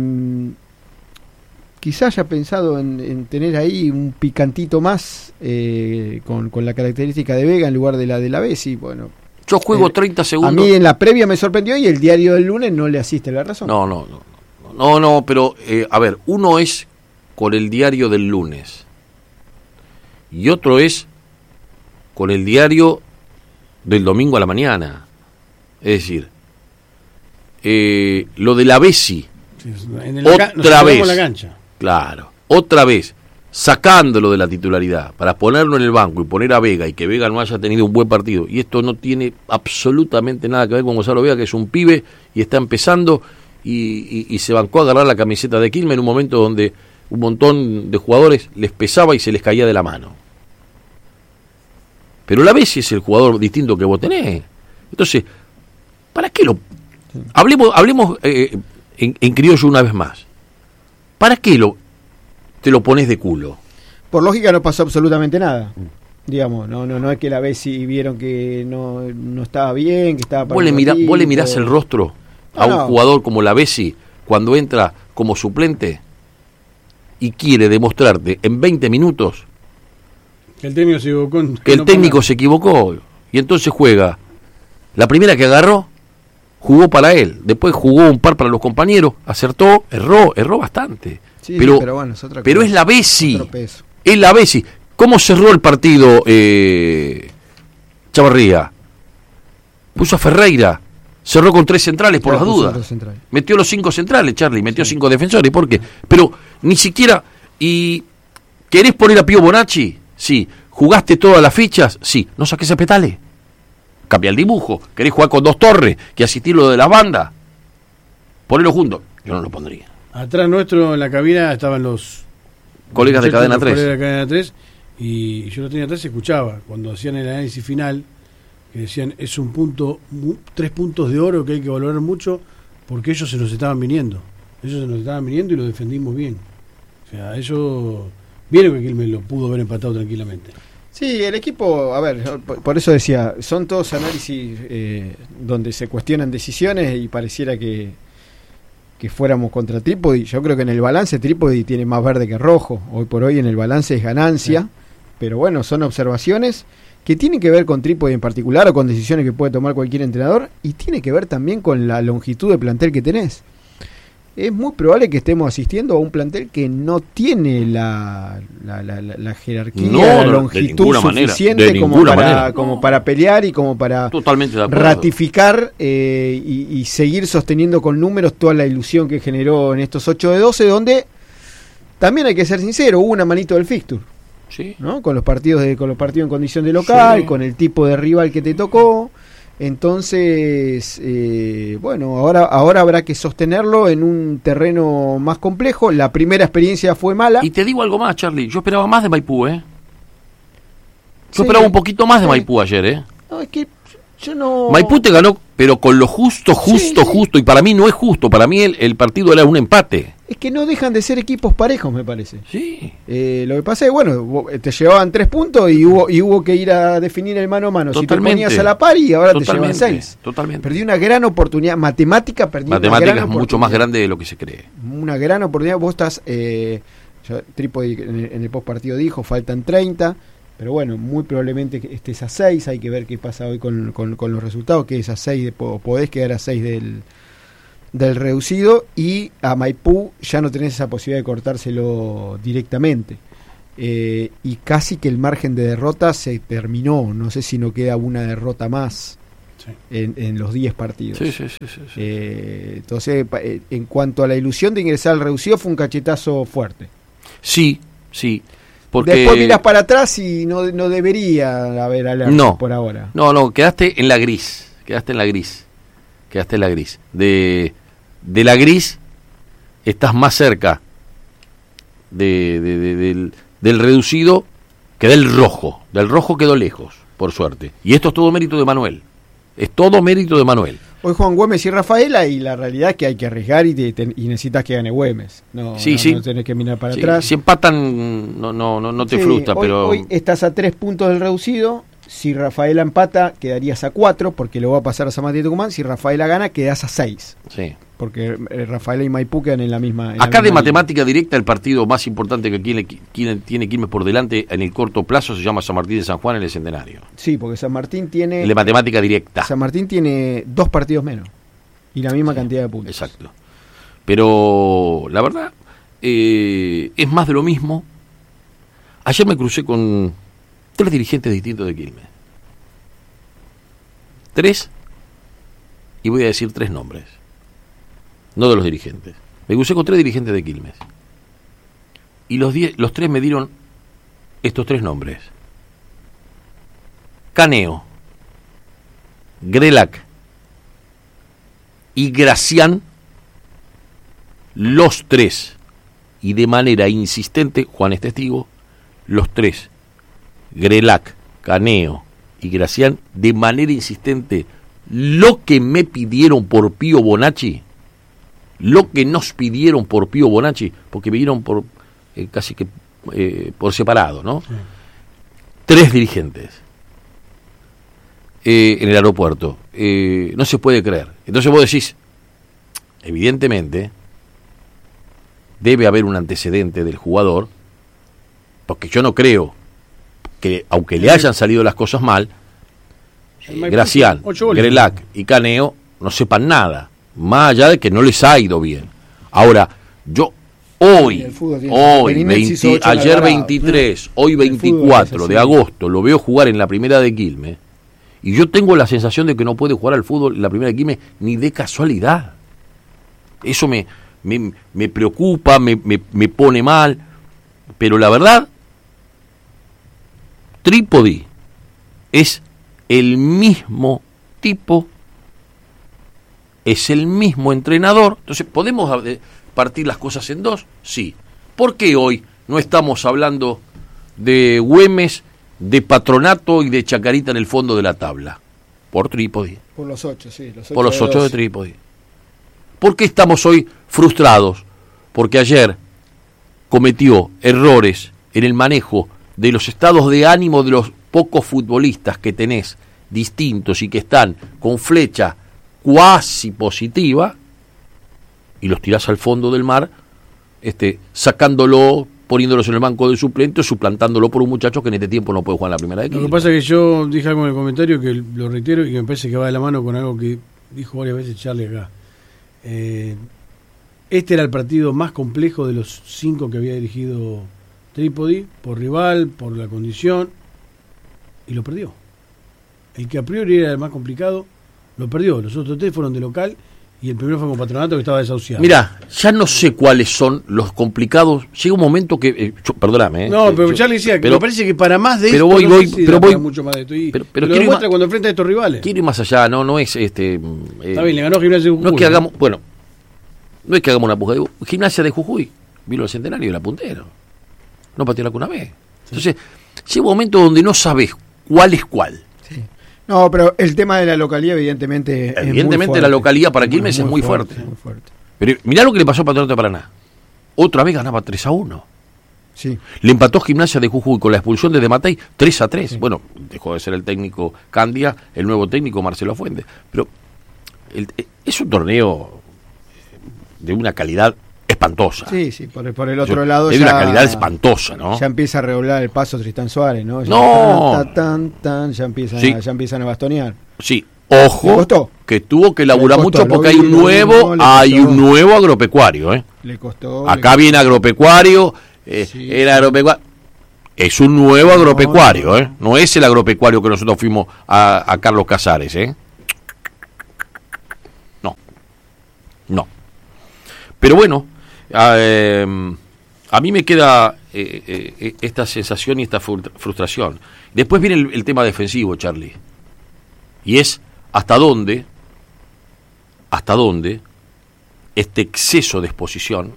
quizá haya pensado en, en tener ahí un picantito más eh, con, con la característica de Vega en lugar de la de la Bessi. Bueno, Yo juego eh, treinta a segundos. mí en la previa me sorprendió y el diario del lunes no le asiste la razón. No, no, no. No, no, pero eh, a ver, uno es con el diario del lunes y otro es con el diario del domingo a la mañana. Es decir, eh, lo de la Bessi, Sí, en el- nos otra separamos vez, la cancha. claro, otra vez, sacándolo de la titularidad para ponerlo en el banco y poner a Vega y que Vega no haya tenido un buen partido. Y esto no tiene absolutamente nada que ver con Gonzalo Vega, que es un pibe y está empezando y, y, y se bancó a agarrar la camiseta de Quilmes en un momento donde un montón de jugadores les pesaba y se les caía de la mano. Pero la Bessi es el jugador distinto que vos tenés. Entonces, ¿para qué lo...? Hablemos, hablemos eh, en, en criollo una vez más. ¿Para qué lo te lo pones de culo? Por lógica no pasó absolutamente nada. Digamos, no, no, no es que la Bessi vieron que no, no estaba bien, que estaba para ¿Vos le, un mirá- ratito. vos le mirás el rostro a No, un no. jugador como la Bessi cuando entra como suplente y quiere demostrarte en veinte minutos Que el técnico se equivocó. en- que el no técnico ponga- se equivocó y entonces juega? La primera que agarró jugó para él, después jugó un par para los compañeros, acertó, erró, erró bastante. Sí, pero pero bueno, es otra pero cosa, es la Bessi, otro peso. es la Bessi. ¿Cómo cerró el partido eh, Chavarría? Puso a Ferreira, cerró con tres centrales por Claro, las puso dudas. otro central. Metió los cinco centrales, Charlie, metió cinco defensores, ¿por qué? Pero ni siquiera... ¿Y querés poner a Pío Bonacci? Sí. ¿Jugaste todas las fichas? Sí. ¿No saques a Petale? Cambia el dibujo. ¿Querés jugar con dos torres que asistir lo de la banda? Ponelo juntos. Yo no lo pondría. Atrás nuestro en la cabina estaban los Colegas de muchachos, Cadena los tres. colegas de Cadena tres, y yo lo tenía atrás y escuchaba cuando hacían el análisis final, que decían es un punto, mu- tres puntos de oro que hay que valorar mucho porque ellos se nos estaban viniendo. Ellos se nos estaban viniendo y lo defendimos bien. O sea, ellos vieron que Quilmes lo pudo haber empatado tranquilamente. Sí, el equipo, a ver, yo por por eso decía, son todos análisis eh, donde se cuestionan decisiones y pareciera que, que fuéramos contra Trípodi. Yo creo que en el balance Trípodi tiene más verde que rojo. Hoy por hoy en el balance es ganancia, sí. Pero bueno, son observaciones que tienen que ver con Trípodi en particular o con decisiones que puede tomar cualquier entrenador y tiene que ver también con la longitud de plantel que tenés. Es muy probable que estemos asistiendo a un plantel que no tiene la, la, la, la, la jerarquía, No, la de longitud ninguna manera, suficiente de como, ninguna para, manera. como No. para pelear y como para Totalmente de acuerdo. ratificar eh, y, y seguir sosteniendo con números toda la ilusión que generó en estos ocho de doce, donde también hay que ser sincero, hubo una manito del fixture, Sí. ¿no? Con los partidos de, con los partidos en condición de local, Sí. con el tipo de rival que te tocó. Entonces, eh, bueno, ahora, ahora habrá que sostenerlo en un terreno más complejo. La primera experiencia fue mala. Y te digo algo más, Charlie. Yo esperaba más de Maipú, ¿eh? Yo Sí. esperaba un poquito más de Sí. Maipú ayer, ¿eh? No, es que yo no... Maipú te ganó, pero con lo justo, justo, Sí, sí. justo. Y para mí no es justo. Para mí el, el partido era un empate. Es que no dejan de ser equipos parejos, me parece. Sí. Eh, lo que pasa es, bueno, vos- te llevaban tres puntos y hubo y hubo que ir a definir el mano a mano. Si te Totalmente. ponías a la par y ahora Totalmente, te llevan seis. totalmente. Perdí una gran oportunidad. Matemática, perdí Matemática una gran es mucho más oportunidad. grande de lo que se cree. Una gran oportunidad. Vos estás, eh, ya Trípodi en el, en el postpartido dijo, faltan treinta, pero bueno, muy probablemente que estés a seis. Hay que ver qué pasa hoy con, con, con los resultados, que es a seis, de, podés quedar a seis del, del reducido, y a Maipú ya no tenés esa posibilidad de cortárselo directamente. eh, y casi que el margen de derrota se terminó. No sé si no queda una derrota más sí. en, en los diez partidos. Sí, sí, sí, sí, sí. Eh, entonces, en cuanto a la ilusión de ingresar al reducido, fue un cachetazo fuerte. Sí, sí. Porque... Después miras para atrás y no, no debería haber alerta no, por ahora. No, no, quedaste en la gris. Quedaste en la gris. Quedaste en la gris. De, de la gris estás más cerca de, de, de, del, del reducido que del rojo. Del rojo quedó lejos, por suerte. Y esto es todo mérito de Manuel. Es todo mérito de Manuel. Hoy juegan Güemes y Rafaela y la realidad es que hay que arriesgar y, te, te, y necesitas que gane Güemes. No, sí, no, sí. no tenés que mirar para sí, atrás. Si empatan no no no, no te sí, frustra, hoy, pero... Hoy estás a tres puntos del reducido. Si Rafaela empata, quedarías a cuatro porque lo va a pasar a San Martín de Tucumán. Si Rafaela gana, quedás a seis. Sí. Porque eh, Rafaela y Maipú quedan en la misma... En Acá la de misma matemática línea. Directa, el partido más importante que tiene, tiene Quilmes por delante en el corto plazo se llama San Martín de San Juan en el Centenario. Sí, porque San Martín tiene... El de matemática directa. San Martín tiene dos partidos menos y la misma sí, cantidad de puntos. Exacto. Pero la verdad eh, es más de lo mismo. Ayer me crucé con tres dirigentes distintos de Quilmes. Tres, y voy a decir tres nombres. No de los dirigentes. Me crucé con tres dirigentes de Quilmes. Y los, die- los tres me dieron estos tres nombres. Caneo, Grelac y Gracián, los tres, y de manera insistente, Juan es testigo, los tres, Grelac, Caneo y Gracián, de manera insistente, lo que me pidieron por Pío Bonacci, lo que nos pidieron por Pío Bonacci, porque pidieron por eh, casi que eh, por separado, ¿no? Sí. Tres dirigentes eh, en el aeropuerto. Eh, no se puede creer. Entonces vos decís, evidentemente, debe haber un antecedente del jugador, porque yo no creo que, aunque le hayan salido las cosas mal, eh, Gracián, Grelac y Caneo no sepan nada, más allá de que no les ha ido bien. Ahora, yo hoy, hoy veinte, ayer veintitrés, hoy veinticuatro de agosto, lo veo jugar en la primera de Quilmes, y yo tengo la sensación de que no puede jugar al fútbol en la primera de Quilmes ni de casualidad. Eso me, me, me preocupa, me, me, me pone mal, pero la verdad, Trípodi es el mismo tipo, es el mismo entrenador. Entonces, ¿podemos partir las cosas en dos? Sí. ¿Por qué hoy no estamos hablando de Güemes, de Patronato y de Chacarita en el fondo de la tabla? Por Trípodi. Por los ocho, sí. Los ocho Por los de ocho de Trípodi. ¿Por qué estamos hoy frustrados? Porque ayer cometió errores en el manejo de los estados de ánimo de los pocos futbolistas que tenés distintos y que están con flecha cuasi positiva, y los tirás al fondo del mar, este, sacándolo, poniéndolos en el banco de suplentes, suplantándolo por un muchacho que en este tiempo no puede jugar en la primera de Quilmes. Lo que pasa es que yo dije algo en el comentario que lo reitero y que me parece que va de la mano con algo que dijo varias veces Charlie acá. Eh, este era el partido más complejo de los cinco que había dirigido Trípodi, por rival, por la condición, y lo perdió. El que a priori era el más complicado, lo perdió. Los otros tres fueron de local y el primero fue con Patronato, que estaba desahuciado. Mira, ya no sé cuáles son los complicados. Llega un momento que... Eh, yo, perdóname. Eh, no, pero yo, Charlie decía que pero, me parece que para más de pero esto voy, no voy, sé si pero voy, mucho más de esto. Y pero, pero lo quiero demuestra ir cuando enfrenta a estos rivales. Quiero ir más allá, no, no es este... Eh, Está bien, le ganó Gimnasia de Jujuy. No es que hagamos... Bueno, no es que hagamos una puja de... Gimnasia de Jujuy vino al Centenario y era puntero. No pateó la cuna B. Sí. Entonces, llega un momento donde no sabes cuál es cuál. Sí. No, pero el tema de la localidad, evidentemente. Evidentemente, es la localidad para Quilmes es muy fuerte. fuerte. Muy fuerte. Pero mirá lo que le pasó a Patronato de Paraná. Otra vez ganaba tres a uno. Sí. Le empató Gimnasia de Jujuy con la expulsión de De Matei tres a tres. Sí. Bueno, dejó de ser el técnico Candia, el nuevo técnico Marcelo Fuentes. Pero el, es un torneo de una calidad espantosa. Sí, sí, por, por el otro Yo, lado es ya... de una calidad espantosa, ¿no? Ya empieza a regular el paso Tristán Suárez, ¿no? Ya no. Tan, tan, tan, ya, empiezan, sí. ya empiezan a bastonear. Sí, ojo, que tuvo que laburar mucho porque hay un nuevo, hay un nuevo agropecuario, ¿eh? Le costó. Acá le viene agropecuario, eh, sí, era agropecuario. Es un nuevo agropecuario, ¿eh? No es el agropecuario que nosotros fuimos a, a Carlos Casares, ¿eh? No. No. Pero bueno, a, eh, a mí me queda eh, eh, esta sensación y esta frustración. Después viene el, el tema defensivo, Charlie. Y es hasta dónde, hasta dónde este exceso de exposición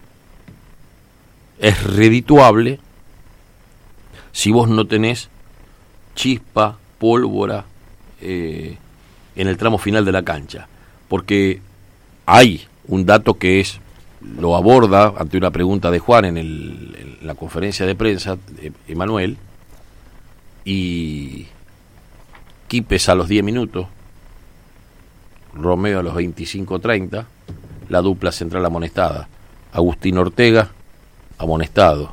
es redituable si vos no tenés chispa, pólvora eh, en el tramo final de la cancha. Porque hay un dato que es, lo aborda ante una pregunta de Juan en, el, en la conferencia de prensa, de Emanuel, y Quipes a los diez minutos, Romeo a los veinticinco treinta, la dupla central amonestada, Agustín Ortega amonestado,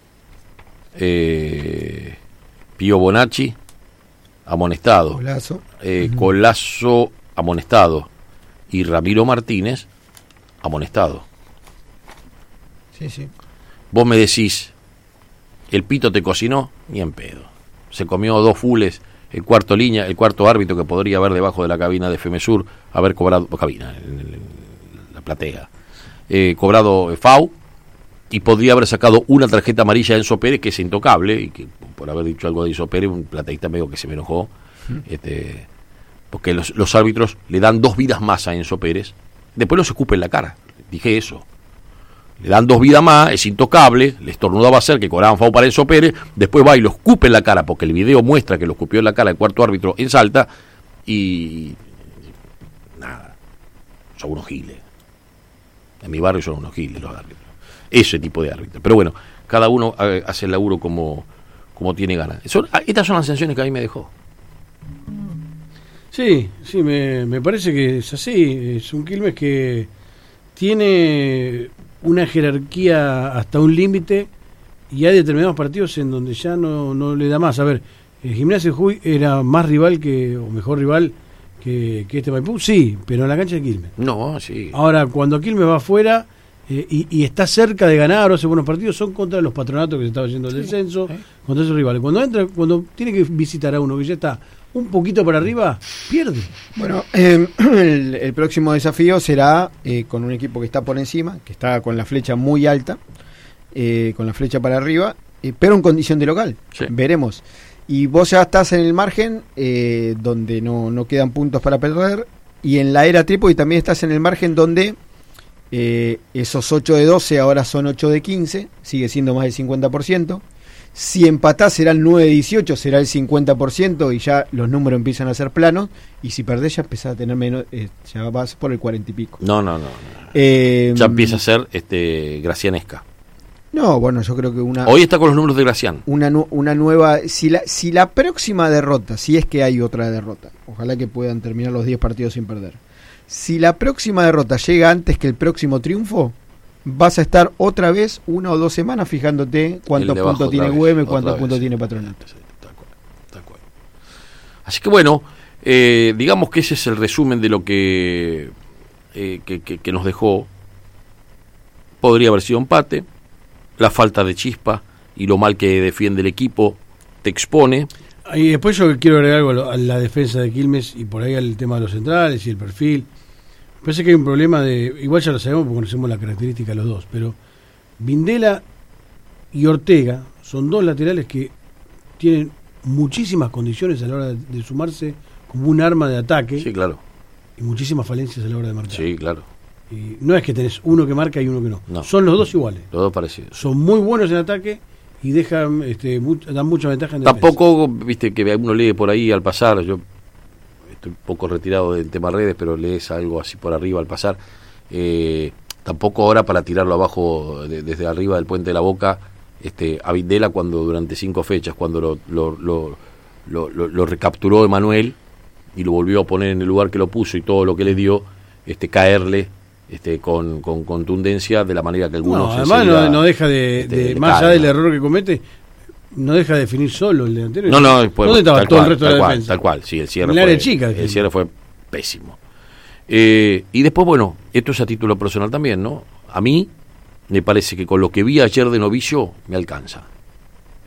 eh, Pío Bonacci amonestado, Colazo, eh, uh-huh. Colazo amonestado y Ramiro Martínez amonestado. Sí, sí. Vos me decís, el Pito te cocinó, ni en pedo. Se comió dos fules, el cuarto línea, el cuarto árbitro que podría haber debajo de la cabina de Femesur, haber cobrado, cabina, en, en, en la platea, eh, cobrado F A U, y podría haber sacado una tarjeta amarilla a Enzo Pérez, que es intocable, y que por haber dicho algo de Enzo Pérez, un plateísta medio que se me enojó, ¿Mm? este, porque los, los árbitros le dan dos vidas más a Enzo Pérez, después los escupe en la cara, dije eso. Le dan dos vidas más, es intocable, le estornudaba a hacer que cobraban F A U para Enzo Pérez, después va y lo escupe en la cara, porque el video muestra que lo escupió en la cara el cuarto árbitro en Salta, y nada, son unos giles. En mi barrio son unos giles los árbitros. Ese tipo de árbitros. Pero bueno, cada uno hace el laburo como, como tiene ganas. Son, estas son las sensaciones que a mí me dejó. Sí, sí, me, me parece que es así. Es un Quilmes que tiene una jerarquía hasta un límite y hay determinados partidos en donde ya no, no le da más. A ver, el Gimnasia de Jujuy era más rival que, o mejor rival que, que este Maipú, sí, pero en la cancha de Quilmes. No, sí. Ahora, cuando Quilmes va afuera eh, y, y está cerca de ganar o hace buenos partidos, son contra los patronatos que se estaba haciendo el sí, descenso, ¿eh? Contra esos rivales. Cuando entra, cuando tiene que visitar a uno que ya está un poquito para arriba, pierde. Bueno, eh, el, el próximo desafío será eh, con un equipo que está por encima, que está con la flecha muy alta, eh, con la flecha para arriba, eh, pero en condición de local. Sí. Veremos. Y vos ya estás en el margen eh, donde no, no quedan puntos para perder, y en la era Trípoli también estás en el margen donde eh, esos ocho de doce ahora son ocho de quince, sigue siendo más del cincuenta por ciento. Si empatás será el nueve de dieciocho, será el cincuenta por ciento y ya los números empiezan a ser planos, y si perdés ya empezás a tener menos, eh, ya vas por el cuarenta y pico. No, no, no. no. Eh, ya empieza a ser este gracianesca. No, bueno, yo creo que una... Hoy está con los números de Gracián. Una, una nueva... Si la, si la próxima derrota, si es que hay otra derrota, ojalá que puedan terminar los diez partidos sin perder. Si la próxima derrota llega antes que el próximo triunfo, vas a estar otra vez una o dos semanas fijándote cuántos puntos tiene Güemes, cuántos puntos tiene Patronato. Tal cual, tal cual. Así que bueno, eh, digamos que ese es el resumen de lo que, eh, que, que, que nos dejó. Podría haber sido empate. La falta de chispa y lo mal que defiende el equipo te expone. Y después yo quiero agregar algo a, lo, a la defensa de Quilmes y por ahí al tema de los centrales y el perfil. Parece que hay un problema de... Igual ya lo sabemos porque conocemos la característica de los dos, pero Vindela y Ortega son dos laterales que tienen muchísimas condiciones a la hora de, de sumarse como un arma de ataque. Sí, claro. Y muchísimas falencias a la hora de marcar. Sí, claro. Y no es que tenés uno que marca y uno que no. no. Son los dos iguales. Los dos parecidos. Son muy buenos en ataque y dejan este, much, dan mucha ventaja en defensa. Tampoco, viste, que uno lee por ahí al pasar, yo estoy un poco retirado del tema redes, pero lees algo así por arriba al pasar. Eh, tampoco ahora para tirarlo abajo de, desde arriba del puente de la Boca, este, a Vindela cuando durante cinco fechas, cuando lo, lo, lo, lo, lo, lo recapturó Emanuel y lo volvió a poner en el lugar que lo puso y todo lo que le dio, este, caerle este, con, con contundencia de la manera que algunos... No, además no, no deja de, este, de, de más allá del error que comete, no deja de definir solo el delantero. No, no, pues, ¿dónde estaba todo cual, el resto de la cual, defensa? Tal cual, sí, el cierre, fue, chica, el cierre fue pésimo. Eh, y después, bueno, esto es a título personal también, ¿no? A mí me parece que con lo que vi ayer de novicio me alcanza.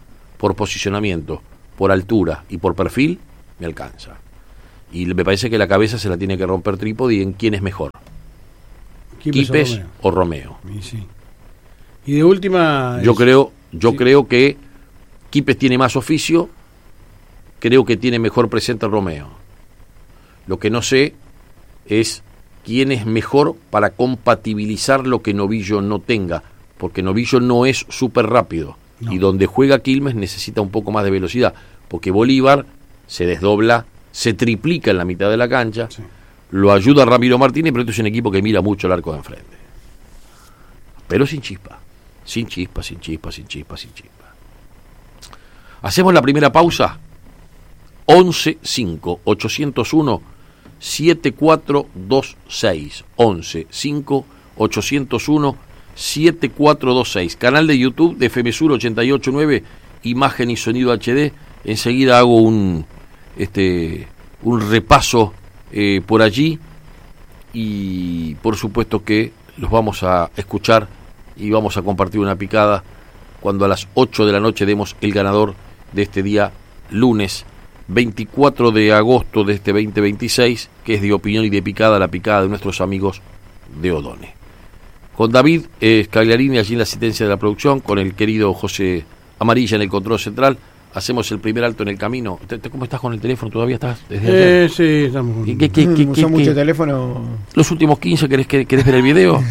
por posicionamiento, por altura y por perfil, me alcanza. Y me parece que la cabeza se la tiene que romper Trípodi en quién es mejor. Quipes, Quipes o Romeo. Y, sí. y de última... Yo es- creo, yo sí. creo que Quipes tiene más oficio, creo que tiene mejor presente Romeo. Lo que no sé es quién es mejor para compatibilizar lo que Novillo no tenga, porque Novillo no es súper rápido, No. y donde juega Quilmes necesita un poco más de velocidad, porque Bolívar se desdobla, se triplica en la mitad de la cancha, Sí. lo ayuda Ramiro Martínez, pero esto es un equipo que mira mucho el arco de enfrente. Pero sin chispa, sin chispa, sin chispa, sin chispa, sin chispa. Hacemos la primera pausa. once cinco ochocientos uno siete cuatro dos seis. once cinco ochocientos uno siete cuatro dos seis. Canal de YouTube de F M Sur ochenta y ocho punto nueve, imagen y sonido H D. Enseguida hago un este un repaso eh, por allí, y por supuesto que los vamos a escuchar y vamos a compartir una picada cuando a las ocho de la noche demos el ganador de este día lunes veinticuatro de agosto de este veinte veintiséis, que es de opinión y de picada, la picada de nuestros amigos de Odone. Con David eh, Scagliarini allí en la asistencia de la producción, con el querido José Amarilla en el control central, hacemos el primer alto en el camino. ¿Te- te- ¿Cómo estás con el teléfono? ¿Todavía estás desde ayer? Eh, sí, estamos con... ¿Qué- qué- qué- qué- Usó qué- mucho qué? teléfono. Los últimos quince, ¿querés, que- querés ver el video?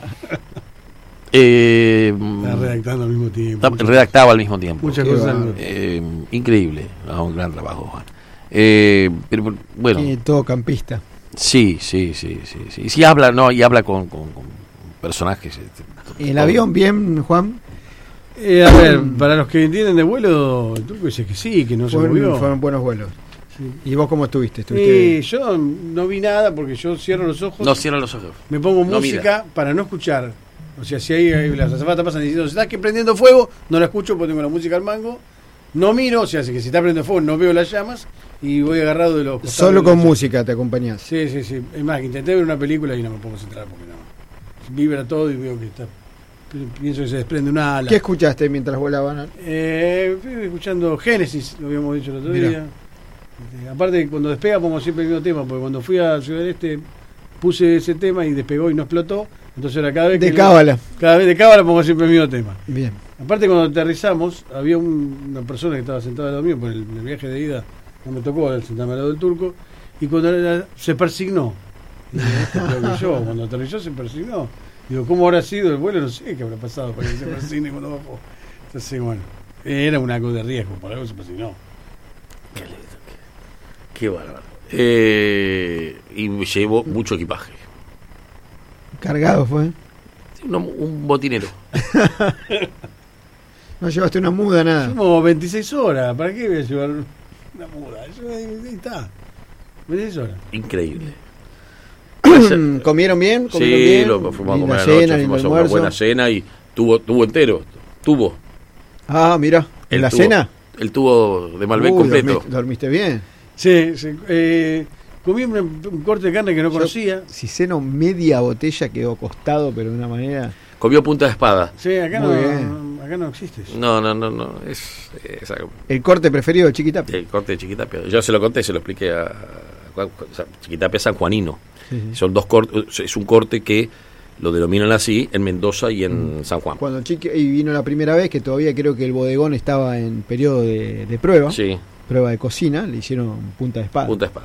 eh, Está redactando al mismo tiempo. está- redactaba al mismo tiempo. Muchas Qué cosas. bárbaro. Eh, increíble, no, un gran trabajo, Juan. Eh, pero bueno, Y todo campista. sí, sí, sí, sí, sí. Y sí habla, no, y habla con, con- con personajes. este, ¿El todo. avión bien, Juan? Eh, a ver, para los que entienden de vuelo, el turco dice que sí, que no se Fueron, movió. fueron buenos vuelos. Sí. ¿Y vos cómo estuviste? Eh, ¿Estuviste? yo no vi nada porque yo cierro los ojos, No cierra los ojos. me pongo no música para no escuchar. O sea, si ahí ahí las azafatas pasan diciendo, ¿estás que prendiendo fuego? No la escucho porque tengo la música al mango. No miro, o sea, si que si está prendiendo fuego no veo las llamas y voy agarrado de los... costados Solo de con las- música te acompañás. Sí, sí, sí. Es más, que intenté ver una película y no me puedo centrar porque no. Vibra todo y veo que está... Pienso que se desprende una ala. ¿Qué escuchaste mientras volaban? Eh, fui escuchando Génesis, lo habíamos dicho el otro Mirá. día. Eh, aparte, cuando despega pongo siempre el mismo tema, porque cuando fui a Ciudad del Este puse ese tema y despegó y no explotó. Entonces ahora cada vez De que... cábala. Cada vez de cábala pongo siempre el mismo tema. Bien. Aparte, cuando aterrizamos, había un- una persona que estaba sentada al lado mío, por el, el viaje de ida no me tocó sentarme al lado del turco, y cuando era- se persignó. Y digo, esto es peor que yo, cuando aterrizó se persignó. Digo, ¿cómo habrá sido el vuelo? No sé qué habrá pasado para que se persigne cuando bajó. Entonces, bueno, era una cosa de riesgo, por algo se persignó. Qué bárbaro. Eh, y llevo mucho equipaje. Cargado fue. Un, un botinero. No llevaste una muda, nada. Fuimos veintiséis horas, ¿para qué voy a llevar una muda? Yo, ahí, ahí está, veintiséis horas. Increíble. ¿Comieron bien? ¿Comieron Sí, bien? lo fuimos a Linda comer cena, anoche, lindo fuimos a una almuerzo. buena cena y tuvo, tuvo entero. Tuvo. Ah, mira. ¿En El la tubo- cena? El tubo de Malbec Uy, completo. dormiste, dormiste bien. Sí, sí eh, comí un, un corte de carne que no Yo- conocía. Si ceno media botella quedó costado, pero de una manera... Comió punta de espada. Sí, acá Muy no, bien. acá no existe eso. No, no, no, no. Es, es algo- El corte preferido de Chiquitapia. el corte de Chiquitapia. Yo se lo conté, se lo expliqué a, a- o sea, Chiquitapia sanjuanino. Sí, sí. Son dos cortes, es un corte que lo denominan así en Mendoza y en San Juan. Cuando Chiqui y vino la primera vez, que todavía creo que el bodegón estaba en periodo de, de prueba, Sí, prueba de cocina, le hicieron punta de espada. punta de espada.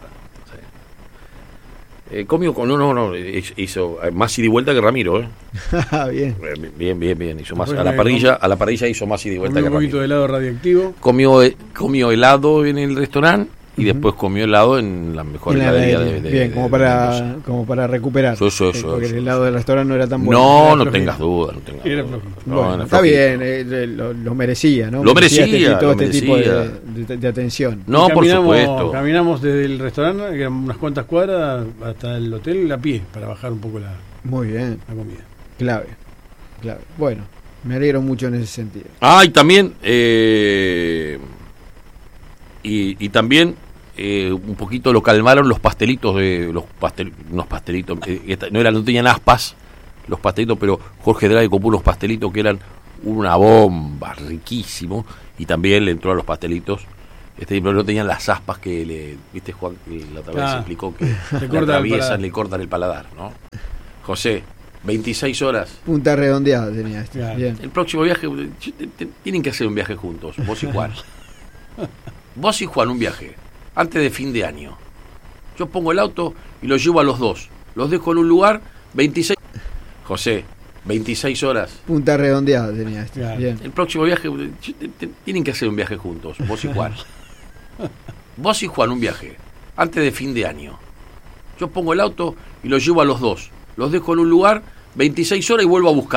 Sí. Eh, comió con uno, no, hizo más ida y vuelta que Ramiro, ¿eh? Bien. Eh, Bien, bien, bien. Hizo más, Bueno, a la eh, parrilla, a la parrilla hizo más ida y Comí vuelta un que poquito Ramiro. de helado radioactivo. Comió, eh, comió helado en el restaurante y Ujú. después comió helado en la mejor En la heladería heladería. de, de- Bien, de- como de para, Mendoza. como para recuperar. Sí, sí, Eh, sí, porque sí, el helado del restaurante no era tan bueno. No, Era no flojito. tengas duda, no tengas Era duda. flojito. No, Bueno, era está flojito. bien, eh, eh, lo, lo merecía, ¿no? Lo merecía, este- todo lo este tipo de, merecía. de- de atención. No, Y por caminamos- supuesto. Caminamos desde el restaurante, que eran unas cuantas cuadras, hasta el hotel a pie, para bajar un poco la, Muy bien, la comida. clave, clave. Bueno, me alegro mucho en ese sentido. Ah, y también, eh, y, y también eh, un poquito lo calmaron los pastelitos de los pastel, unos pastelitos, eh, esta- no eran, no tenían aspas los pastelitos, pero Jorge Draghi compró unos pastelitos que eran una bomba, riquísimo, y también le entró a los pastelitos. Este, pero no tenían las aspas que le, viste Juan, que la otra vez Ah, explicó que le le cortan el atraviesan, paladar. le cortan el paladar, ¿no? José, veintiséis horas. Punta redondeada tenía este. Claro. Bien. El próximo viaje, te- te- tienen que hacer un viaje juntos, vos y Juan. Vos y Juan, un viaje, antes de fin de año. Yo pongo el auto y los llevo a los dos. Los dejo en un lugar, veintiséis... José, veintiséis horas. Punta redondeada tenía este. Claro. Bien. El próximo viaje, te- te- tienen que hacer un viaje juntos, vos y Juan. Vos y Juan, un viaje, antes de fin de año. Yo pongo el auto y los llevo a los dos. Los dejo en un lugar, veintiséis horas y vuelvo a buscar.